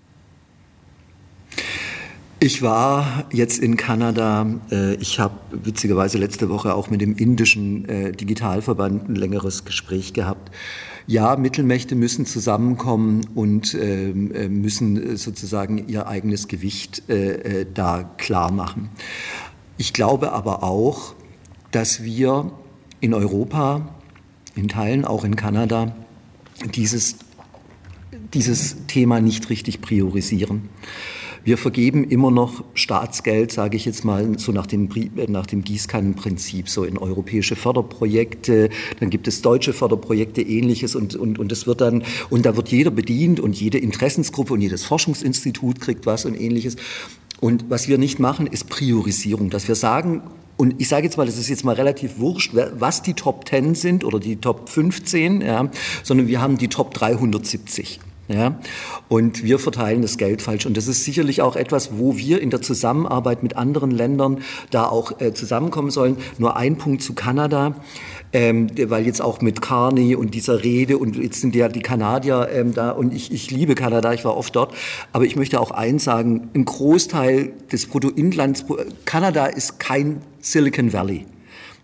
Ich war jetzt in Kanada. Ich habe witzigerweise letzte Woche auch mit dem indischen Digitalverband ein längeres Gespräch gehabt. Ja, Mittelmächte müssen zusammenkommen und müssen sozusagen ihr eigenes Gewicht da klar machen. Ich glaube aber auch, dass wir in Europa, in Teilen auch in Kanada, dieses Thema nicht richtig priorisieren. Wir vergeben immer noch Staatsgeld, sage ich jetzt mal, so nach dem Gießkannenprinzip, so in europäische Förderprojekte, dann gibt es deutsche Förderprojekte, Ähnliches und das wird dann, und da wird jeder bedient und jede Interessensgruppe und jedes Forschungsinstitut kriegt was und Ähnliches. Und was wir nicht machen, ist Priorisierung, dass wir sagen, und ich sage jetzt mal, das ist jetzt mal relativ wurscht, was die Top 10 sind oder die Top 15, ja, sondern wir haben die Top 370. Ja, und wir verteilen das Geld falsch. Und das ist sicherlich auch etwas, wo wir in der Zusammenarbeit mit anderen Ländern da auch zusammenkommen sollen. Nur ein Punkt zu Kanada, weil jetzt auch mit Carney und dieser Rede und jetzt sind ja die Kanadier da und ich liebe Kanada, ich war oft dort. Aber ich möchte auch eins sagen, ein Großteil des Bruttoinlands, Kanada ist kein Silicon Valley.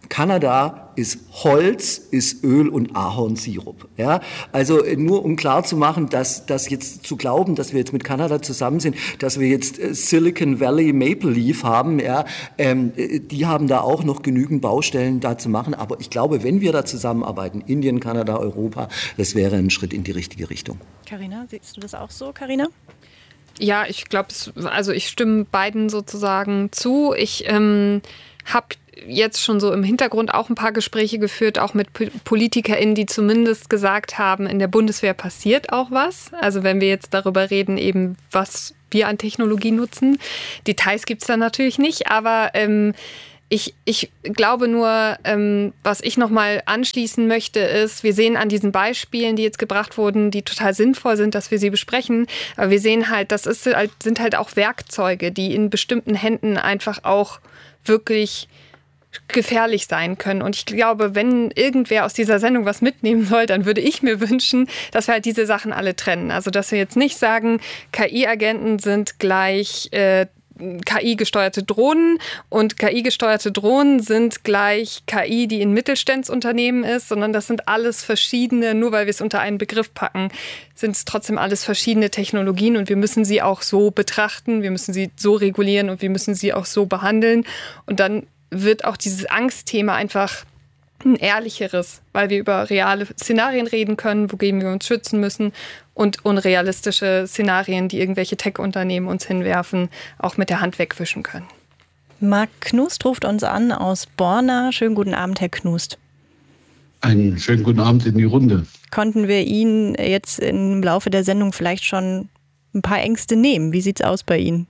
Kanada ist Holz, ist Öl und Ahornsirup. Ja? Also nur um klar zu machen, dass jetzt zu glauben, dass wir jetzt mit Kanada zusammen sind, dass wir jetzt Silicon Valley Maple Leaf haben, ja, die haben da auch noch genügend Baustellen da zu machen. Aber ich glaube, wenn wir da zusammenarbeiten, Indien, Kanada, Europa, das wäre ein Schritt in die richtige Richtung. Carina, siehst du das auch so, Carina? Ja, ich glaube, ich stimme beiden sozusagen zu. Ich habe jetzt schon so im Hintergrund auch ein paar Gespräche geführt, auch mit PolitikerInnen, die zumindest gesagt haben, in der Bundeswehr passiert auch was. Also wenn wir jetzt darüber reden, eben was wir an Technologie nutzen. Details gibt es da natürlich nicht, aber ich glaube nur, was ich nochmal anschließen möchte, ist, wir sehen an diesen Beispielen, die jetzt gebracht wurden, die total sinnvoll sind, dass wir sie besprechen. Aber wir sehen halt, sind halt auch Werkzeuge, die in bestimmten Händen einfach auch wirklich gefährlich sein können. Und ich glaube, wenn irgendwer aus dieser Sendung was mitnehmen soll, dann würde ich mir wünschen, dass wir halt diese Sachen alle trennen. Also, dass wir jetzt nicht sagen, KI-Agenten sind gleich KI-gesteuerte Drohnen und KI-gesteuerte Drohnen sind gleich KI, die in Mittelstandsunternehmen ist, sondern das sind alles verschiedene, nur weil wir es unter einen Begriff packen, sind es trotzdem alles verschiedene Technologien und wir müssen sie auch so betrachten, wir müssen sie so regulieren und wir müssen sie auch so behandeln und dann wird auch dieses Angstthema einfach ein ehrlicheres, weil wir über reale Szenarien reden können, wogegen wir uns schützen müssen und unrealistische Szenarien, die irgendwelche Tech-Unternehmen uns hinwerfen, auch mit der Hand wegwischen können. Marc Knust ruft uns an aus Borna. Schönen guten Abend, Herr Knust. Einen schönen guten Abend in die Runde. Konnten wir Ihnen jetzt im Laufe der Sendung vielleicht schon ein paar Ängste nehmen? Wie sieht's aus bei Ihnen?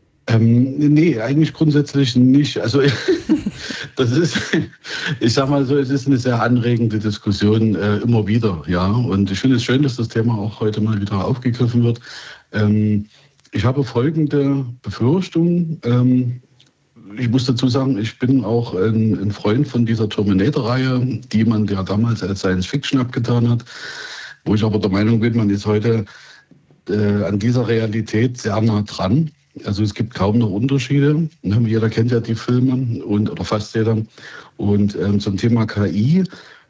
Nee, eigentlich grundsätzlich nicht. Also das ist, ich sag mal so, es ist eine sehr anregende Diskussion immer wieder, ja. Und ich finde es schön, dass das Thema auch heute mal wieder aufgegriffen wird. Ich habe folgende Befürchtung. Ich muss dazu sagen, ich bin auch ein Freund von dieser Terminator-Reihe, die man ja damals als Science-Fiction abgetan hat, wo ich aber der Meinung bin, man ist heute an dieser Realität sehr nah dran. Also es gibt kaum noch Unterschiede. Jeder kennt ja die Filme oder fast jeder. Und zum Thema KI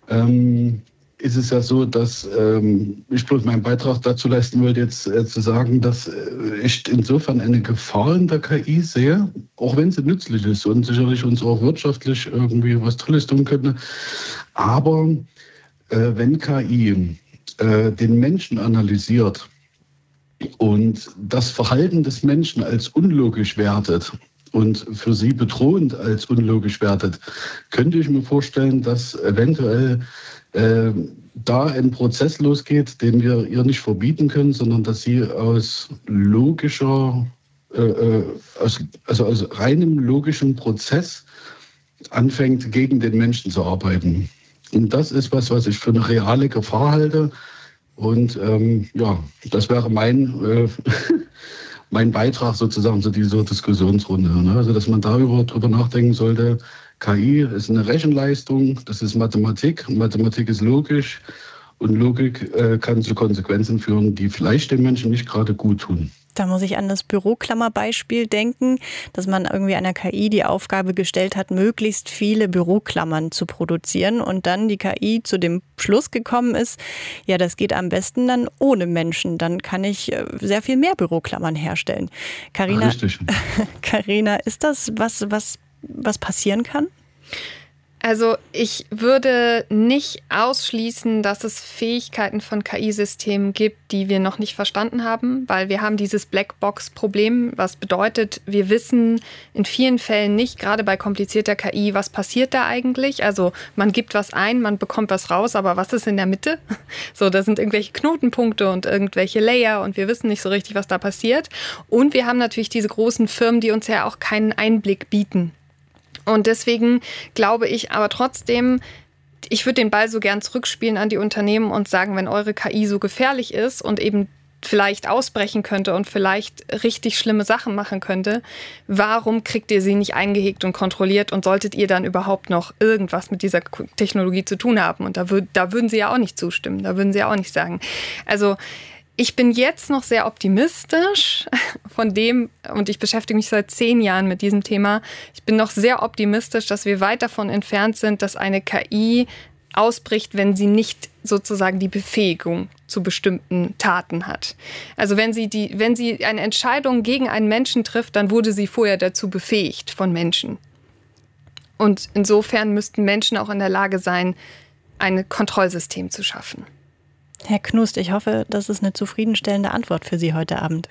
ist es ja so, dass ich bloß meinen Beitrag dazu leisten wollte, jetzt zu sagen, dass ich insofern eine Gefahr in der KI sehe, auch wenn sie nützlich ist und sicherlich uns auch wirtschaftlich irgendwie was Tolles tun könnte. Aber wenn KI den Menschen analysiert, und das Verhalten des Menschen als unlogisch wertet und für sie bedrohend als unlogisch wertet, könnte ich mir vorstellen, dass eventuell da ein Prozess losgeht, den wir ihr nicht verbieten können, sondern dass sie aus reinem logischen Prozess anfängt, gegen den Menschen zu arbeiten. Und das ist was ich für eine reale Gefahr halte. Und das wäre mein Beitrag sozusagen zu dieser Diskussionsrunde. Ne? Also, dass man darüber nachdenken sollte, KI ist eine Rechenleistung, das ist Mathematik. Mathematik ist logisch und Logik kann zu Konsequenzen führen, die vielleicht den Menschen nicht gerade gut tun. Da muss ich an das Büroklammerbeispiel denken, dass man irgendwie einer KI die Aufgabe gestellt hat, möglichst viele Büroklammern zu produzieren und dann die KI zu dem Schluss gekommen ist, ja, das geht am besten dann ohne Menschen, dann kann ich sehr viel mehr Büroklammern herstellen. Carina, ist das was passieren kann? Also ich würde nicht ausschließen, dass es Fähigkeiten von KI-Systemen gibt, die wir noch nicht verstanden haben, weil wir haben dieses Blackbox-Problem, was bedeutet, wir wissen in vielen Fällen nicht, gerade bei komplizierter KI, was passiert da eigentlich. Also man gibt was ein, man bekommt was raus, aber was ist in der Mitte? So, da sind irgendwelche Knotenpunkte und irgendwelche Layer und wir wissen nicht so richtig, was da passiert. Und wir haben natürlich diese großen Firmen, die uns ja auch keinen Einblick bieten. Und deswegen glaube ich aber trotzdem, ich würde den Ball so gern zurückspielen an die Unternehmen und sagen, wenn eure KI so gefährlich ist und eben vielleicht ausbrechen könnte und vielleicht richtig schlimme Sachen machen könnte, warum kriegt ihr sie nicht eingehegt und kontrolliert und solltet ihr dann überhaupt noch irgendwas mit dieser Technologie zu tun haben? Und da würden sie ja auch nicht zustimmen, da würden sie ja auch nicht sagen. Also Ich bin jetzt noch sehr optimistisch von dem, und ich beschäftige mich seit 10 Jahren mit diesem Thema, ich bin noch sehr optimistisch, dass wir weit davon entfernt sind, dass eine KI ausbricht, wenn sie nicht sozusagen die Befähigung zu bestimmten Taten hat. Also wenn sie eine Entscheidung gegen einen Menschen trifft, dann wurde sie vorher dazu befähigt von Menschen. Und insofern müssten Menschen auch in der Lage sein, ein Kontrollsystem zu schaffen. Herr Knust, ich hoffe, das ist eine zufriedenstellende Antwort für Sie heute Abend.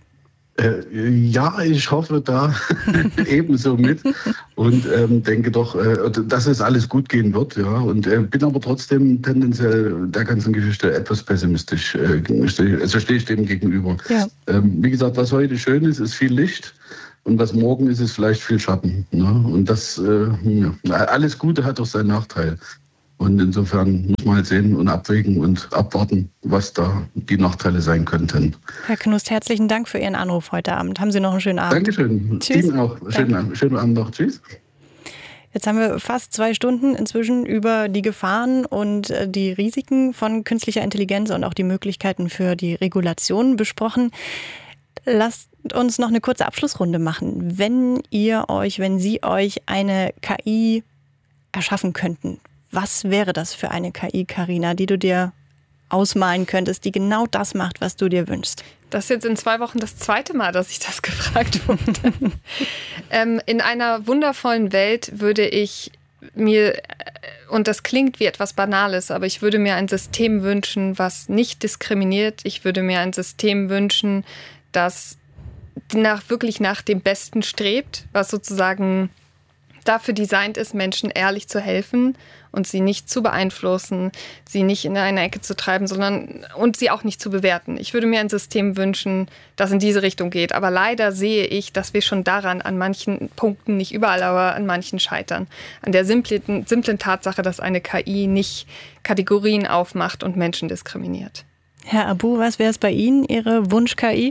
Ja, ich hoffe da ebenso mit und denke doch, dass es alles gut gehen wird. Ja. Und bin aber trotzdem tendenziell der ganzen Geschichte etwas pessimistisch. Also stehe ich dem gegenüber. Ja. Wie gesagt, was heute schön ist, ist viel Licht. Und was morgen ist vielleicht viel Schatten. Ne? Und das, alles Gute hat auch seinen Nachteil. Und insofern muss man halt sehen und abwägen und abwarten, was da die Nachteile sein könnten. Herr Knust, herzlichen Dank für Ihren Anruf heute Abend. Haben Sie noch einen schönen Abend. Dankeschön. Tschüss. Ihnen auch. Schönen Abend noch. Tschüss. Jetzt haben wir fast 2 Stunden inzwischen über die Gefahren und die Risiken von künstlicher Intelligenz und auch die Möglichkeiten für die Regulation besprochen. Lasst uns noch eine kurze Abschlussrunde machen. Wenn Sie euch eine KI erschaffen könnten, was wäre das für eine KI, Carina, die du dir ausmalen könntest, die genau das macht, was du dir wünschst? Das ist jetzt in 2 Wochen das 2. Mal, dass ich das gefragt wurde. In einer wundervollen Welt würde ich mir, und das klingt wie etwas Banales, aber ich würde mir ein System wünschen, was nicht diskriminiert. Ich würde mir ein System wünschen, das wirklich nach dem Besten strebt, was sozusagen dafür designt ist, Menschen ehrlich zu helfen und sie nicht zu beeinflussen, sie nicht in eine Ecke zu treiben, und sie auch nicht zu bewerten. Ich würde mir ein System wünschen, das in diese Richtung geht. Aber leider sehe ich, dass wir schon daran an manchen Punkten, nicht überall, aber an manchen scheitern. An der simplen Tatsache, dass eine KI nicht Kategorien aufmacht und Menschen diskriminiert. Herr Abu, was wäre es bei Ihnen, Ihre Wunsch-KI?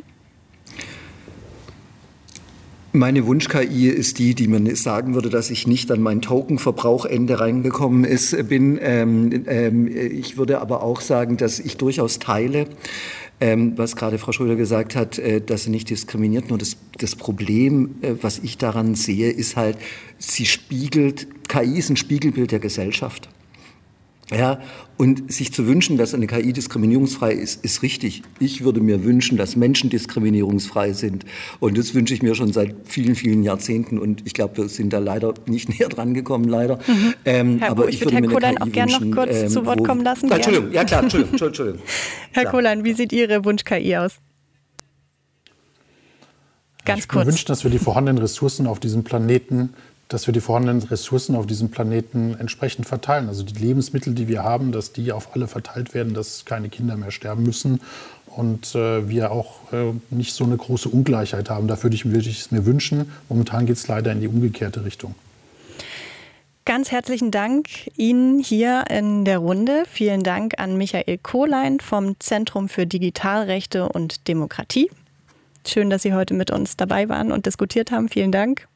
Meine Wunsch-KI ist die man sagen würde, dass ich nicht an mein Token-Verbrauchende reingekommen bin. Ich würde aber auch sagen, dass ich durchaus teile, was gerade Frau Schröder gesagt hat, dass sie nicht diskriminiert. Nur das Problem, was ich daran sehe, ist halt, KI ist ein Spiegelbild der Gesellschaft. Ja, und sich zu wünschen, dass eine KI diskriminierungsfrei ist, ist richtig. Ich würde mir wünschen, dass Menschen diskriminierungsfrei sind. Und das wünsche ich mir schon seit vielen, vielen Jahrzehnten. Und ich glaube, wir sind da leider nicht näher dran gekommen, leider. Aber ich würde Herr Kohlein auch gerne noch kurz zu Wort kommen lassen. Entschuldigung, ja klar, Entschuldigung. Herr Kohlein, wie sieht Ihre Wunsch-KI aus? Ich würde mir wünschen, dass wir die vorhandenen Ressourcen auf diesem Planeten entsprechend verteilen. Also die Lebensmittel, die wir haben, dass die auf alle verteilt werden, dass keine Kinder mehr sterben müssen und wir auch nicht so eine große Ungleichheit haben. Dafür würde ich es mir wünschen. Momentan geht es leider in die umgekehrte Richtung. Ganz herzlichen Dank Ihnen hier in der Runde. Vielen Dank an Michael Kohlein vom Zentrum für Digitalrechte und Demokratie. Schön, dass Sie heute mit uns dabei waren und diskutiert haben. Vielen Dank.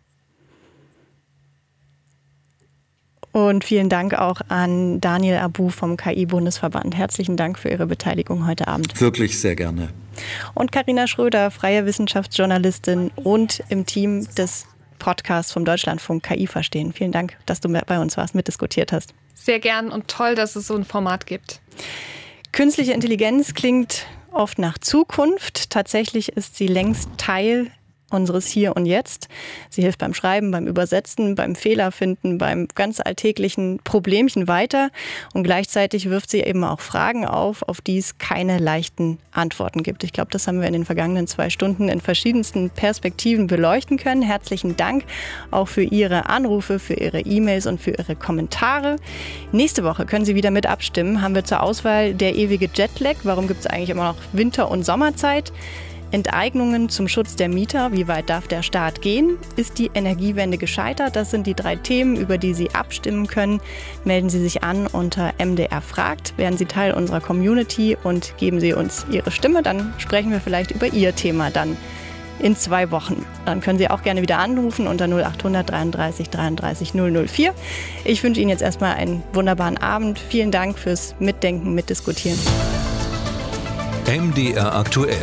Und vielen Dank auch an Daniel Abu vom KI-Bundesverband. Herzlichen Dank für Ihre Beteiligung heute Abend. Wirklich sehr gerne. Und Carina Schröder, freie Wissenschaftsjournalistin und im Team des Podcasts vom Deutschlandfunk KI verstehen. Vielen Dank, dass du bei uns warst, mitdiskutiert hast. Sehr gern und toll, dass es so ein Format gibt. Künstliche Intelligenz klingt oft nach Zukunft. Tatsächlich ist sie längst Teil unseres Hier und Jetzt. Sie hilft beim Schreiben, beim Übersetzen, beim Fehlerfinden, beim ganz alltäglichen Problemchen weiter. Und gleichzeitig wirft sie eben auch Fragen auf die es keine leichten Antworten gibt. Ich glaube, das haben wir in den vergangenen 2 Stunden in verschiedensten Perspektiven beleuchten können. Herzlichen Dank auch für Ihre Anrufe, für Ihre E-Mails und für Ihre Kommentare. Nächste Woche können Sie wieder mit abstimmen. Haben wir zur Auswahl der ewige Jetlag. Warum gibt es eigentlich immer noch Winter- und Sommerzeit? Enteignungen zum Schutz der Mieter. Wie weit darf der Staat gehen? Ist die Energiewende gescheitert? Das sind die 3 Themen, über die Sie abstimmen können. Melden Sie sich an unter MDR fragt. Werden Sie Teil unserer Community und geben Sie uns Ihre Stimme. Dann sprechen wir vielleicht über Ihr Thema dann in 2 Wochen. Dann können Sie auch gerne wieder anrufen unter 0800 33 33 004. Ich wünsche Ihnen jetzt erstmal einen wunderbaren Abend. Vielen Dank fürs Mitdenken, Mitdiskutieren. MDR aktuell.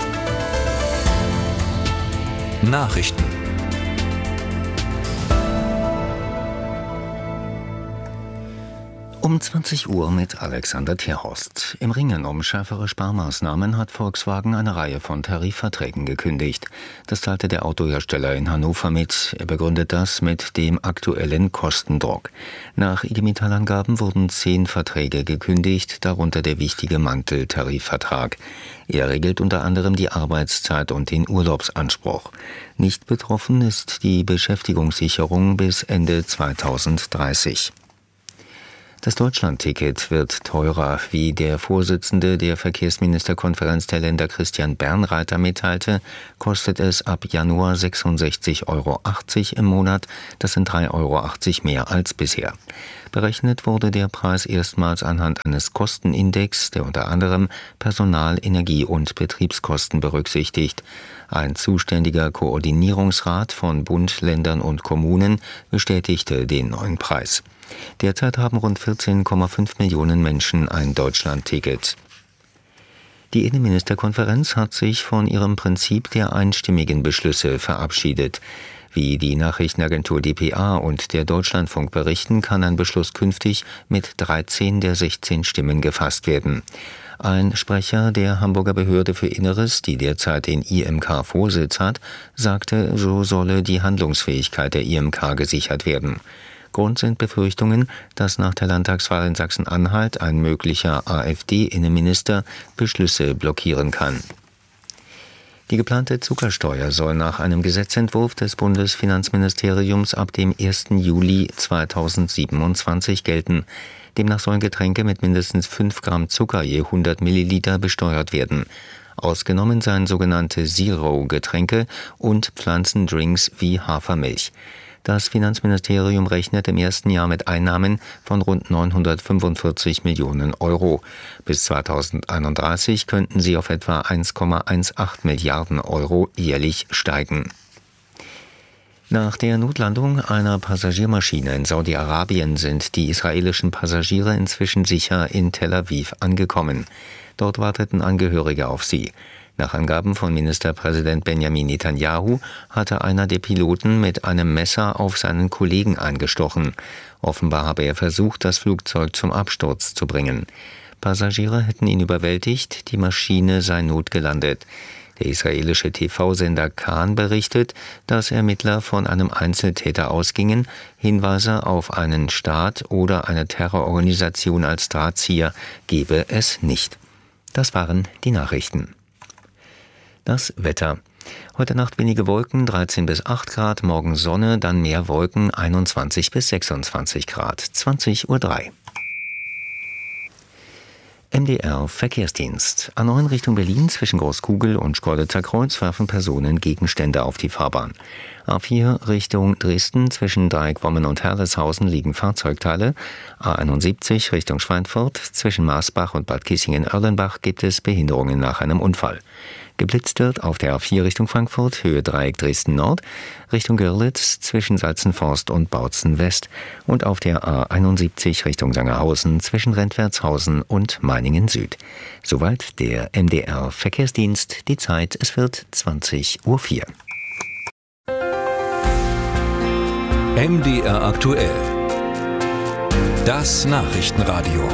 Nachrichten. Um 20 Uhr mit Alexander Terhorst. Im Ringen um schärfere Sparmaßnahmen hat Volkswagen eine Reihe von Tarifverträgen gekündigt. Das teilte der Autohersteller in Hannover mit. Er begründet das mit dem aktuellen Kostendruck. Nach IG Metall-Angaben wurden 10 Verträge gekündigt, darunter der wichtige Mantel-Tarifvertrag. Er regelt unter anderem die Arbeitszeit und den Urlaubsanspruch. Nicht betroffen ist die Beschäftigungssicherung bis Ende 2030. Das Deutschlandticket wird teurer, wie der Vorsitzende der Verkehrsministerkonferenz der Länder Christian Bernreiter mitteilte, kostet es ab Januar 66,80 € im Monat. Das sind 3,80 € mehr als bisher. Berechnet wurde der Preis erstmals anhand eines Kostenindex, der unter anderem Personal-, Energie- und Betriebskosten berücksichtigt. Ein zuständiger Koordinierungsrat von Bund, Ländern und Kommunen bestätigte den neuen Preis. Derzeit haben rund 14,5 Millionen Menschen ein Deutschlandticket. Die Innenministerkonferenz hat sich von ihrem Prinzip der einstimmigen Beschlüsse verabschiedet. Wie die Nachrichtenagentur dpa und der Deutschlandfunk berichten, kann ein Beschluss künftig mit 13 der 16 Stimmen gefasst werden. Ein Sprecher der Hamburger Behörde für Inneres, die derzeit den IMK-Vorsitz hat, sagte, so solle die Handlungsfähigkeit der IMK gesichert werden. Grund sind Befürchtungen, dass nach der Landtagswahl in Sachsen-Anhalt ein möglicher AfD-Innenminister Beschlüsse blockieren kann. Die geplante Zuckersteuer soll nach einem Gesetzentwurf des Bundesfinanzministeriums ab dem 1. Juli 2027 gelten. Demnach sollen Getränke mit mindestens 5 Gramm Zucker je 100 Milliliter besteuert werden. Ausgenommen seien sogenannte Zero-Getränke und Pflanzendrinks wie Hafermilch. Das Finanzministerium rechnet im ersten Jahr mit Einnahmen von rund 945 Millionen €. Bis 2031 könnten sie auf etwa 1,18 Milliarden € jährlich steigen. Nach der Notlandung einer Passagiermaschine in Saudi-Arabien sind die israelischen Passagiere inzwischen sicher in Tel Aviv angekommen. Dort warteten Angehörige auf sie. Nach Angaben von Ministerpräsident Benjamin Netanyahu hatte einer der Piloten mit einem Messer auf seinen Kollegen eingestochen. Offenbar habe er versucht, das Flugzeug zum Absturz zu bringen. Passagiere hätten ihn überwältigt, die Maschine sei notgelandet. Der israelische TV-Sender Kan berichtet, dass Ermittler von einem Einzeltäter ausgingen. Hinweise auf einen Staat oder eine Terrororganisation als Drahtzieher gebe es nicht. Das waren die Nachrichten. Das Wetter. Heute Nacht wenige Wolken, 13 bis 8 Grad, morgen Sonne, dann mehr Wolken, 21 bis 26 Grad, 20:03 Uhr. MDR Verkehrsdienst. A9 Richtung Berlin zwischen Großkugel und Schkeuditzer Kreuz werfen Personen Gegenstände auf die Fahrbahn. A4 Richtung Dresden zwischen Dreieck-Wommen und Herleshausen liegen Fahrzeugteile. A71 Richtung Schweinfurt zwischen Maasbach und Bad Kissingen-Erlenbach gibt es Behinderungen nach einem Unfall. Geblitzt wird auf der A4 Richtung Frankfurt, Höhe Dreieck Dresden Nord, Richtung Görlitz zwischen Salzenforst und Bautzen West und auf der A71 Richtung Sangerhausen zwischen Rentwertshausen und Meiningen Süd. Soweit der MDR Verkehrsdienst. Die Zeit, es wird 20:04 Uhr. MDR aktuell. Das Nachrichtenradio.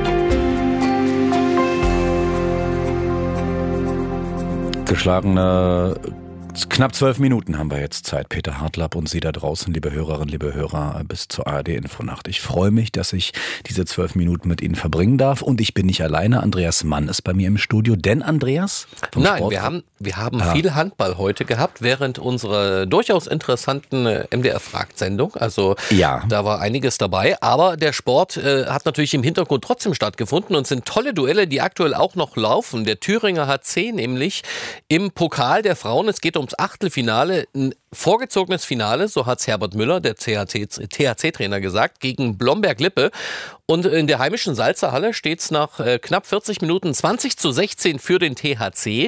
Geschlagene knapp 12 Minuten haben wir jetzt Zeit. Peter Hartlapp und Sie da draußen, liebe Hörerinnen, liebe Hörer, bis zur ARD-Infonacht. Ich freue mich, dass ich diese 12 Minuten mit Ihnen verbringen darf. Und ich bin nicht alleine. Andreas Mann ist bei mir im Studio. Denn, Andreas? Nein, wir haben viel Handball heute gehabt, während unserer durchaus interessanten MDR-Fragt-Sendung. Also da war einiges dabei. Aber der Sport hat natürlich im Hintergrund trotzdem stattgefunden und sind tolle Duelle, die aktuell auch noch laufen. Der Thüringer HC nämlich im Pokal der Frauen. Es geht ums Achtelfinale, ein vorgezogenes Finale, so hat es Herbert Müller, der THC-Trainer, gesagt, gegen Blomberg-Lippe. Und in der heimischen Salzerhalle steht es nach knapp 40 Minuten 20:16 für den THC.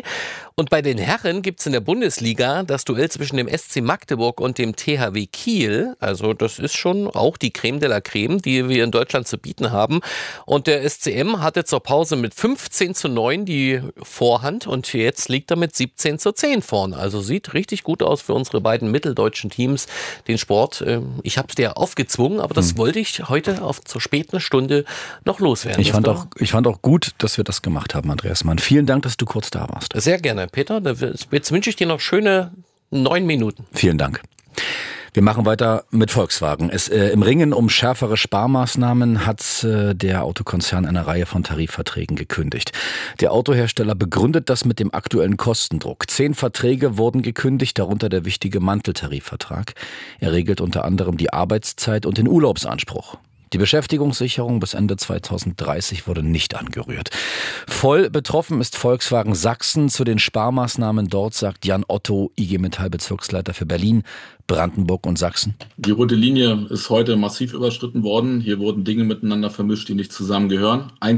Und bei den Herren gibt es in der Bundesliga das Duell zwischen dem SC Magdeburg und dem THW Kiel. Also das ist schon auch die Creme de la Creme, die wir in Deutschland zu bieten haben. Und der SCM hatte zur Pause mit 15:9 die Vorhand und jetzt liegt er mit 17:10 vorn. Also sieht richtig gut aus für unsere beiden mitteldeutschen Teams. Den Sport, ich habe es dir aufgezwungen, aber das wollte ich heute zur späten Stunde noch loswerden. Ich fand auch gut, dass wir das gemacht haben, Andreas Mann. Vielen Dank, dass du kurz da warst. Sehr gerne, Peter. Jetzt wünsche ich dir noch schöne 9 Minuten. Vielen Dank. Wir machen weiter mit Volkswagen. Im Ringen um schärfere Sparmaßnahmen hat der Autokonzern eine Reihe von Tarifverträgen gekündigt. Der Autohersteller begründet das mit dem aktuellen Kostendruck. 10 Verträge wurden gekündigt, darunter der wichtige Manteltarifvertrag. Er regelt unter anderem die Arbeitszeit und den Urlaubsanspruch. Die Beschäftigungssicherung bis Ende 2030 wurde nicht angerührt. Voll betroffen ist Volkswagen Sachsen. Zu den Sparmaßnahmen dort sagt Jan Otto, IG Metall-Bezirksleiter für Berlin, Brandenburg und Sachsen. Die rote Linie ist heute massiv überschritten worden. Hier wurden Dinge miteinander vermischt, die nicht zusammengehören.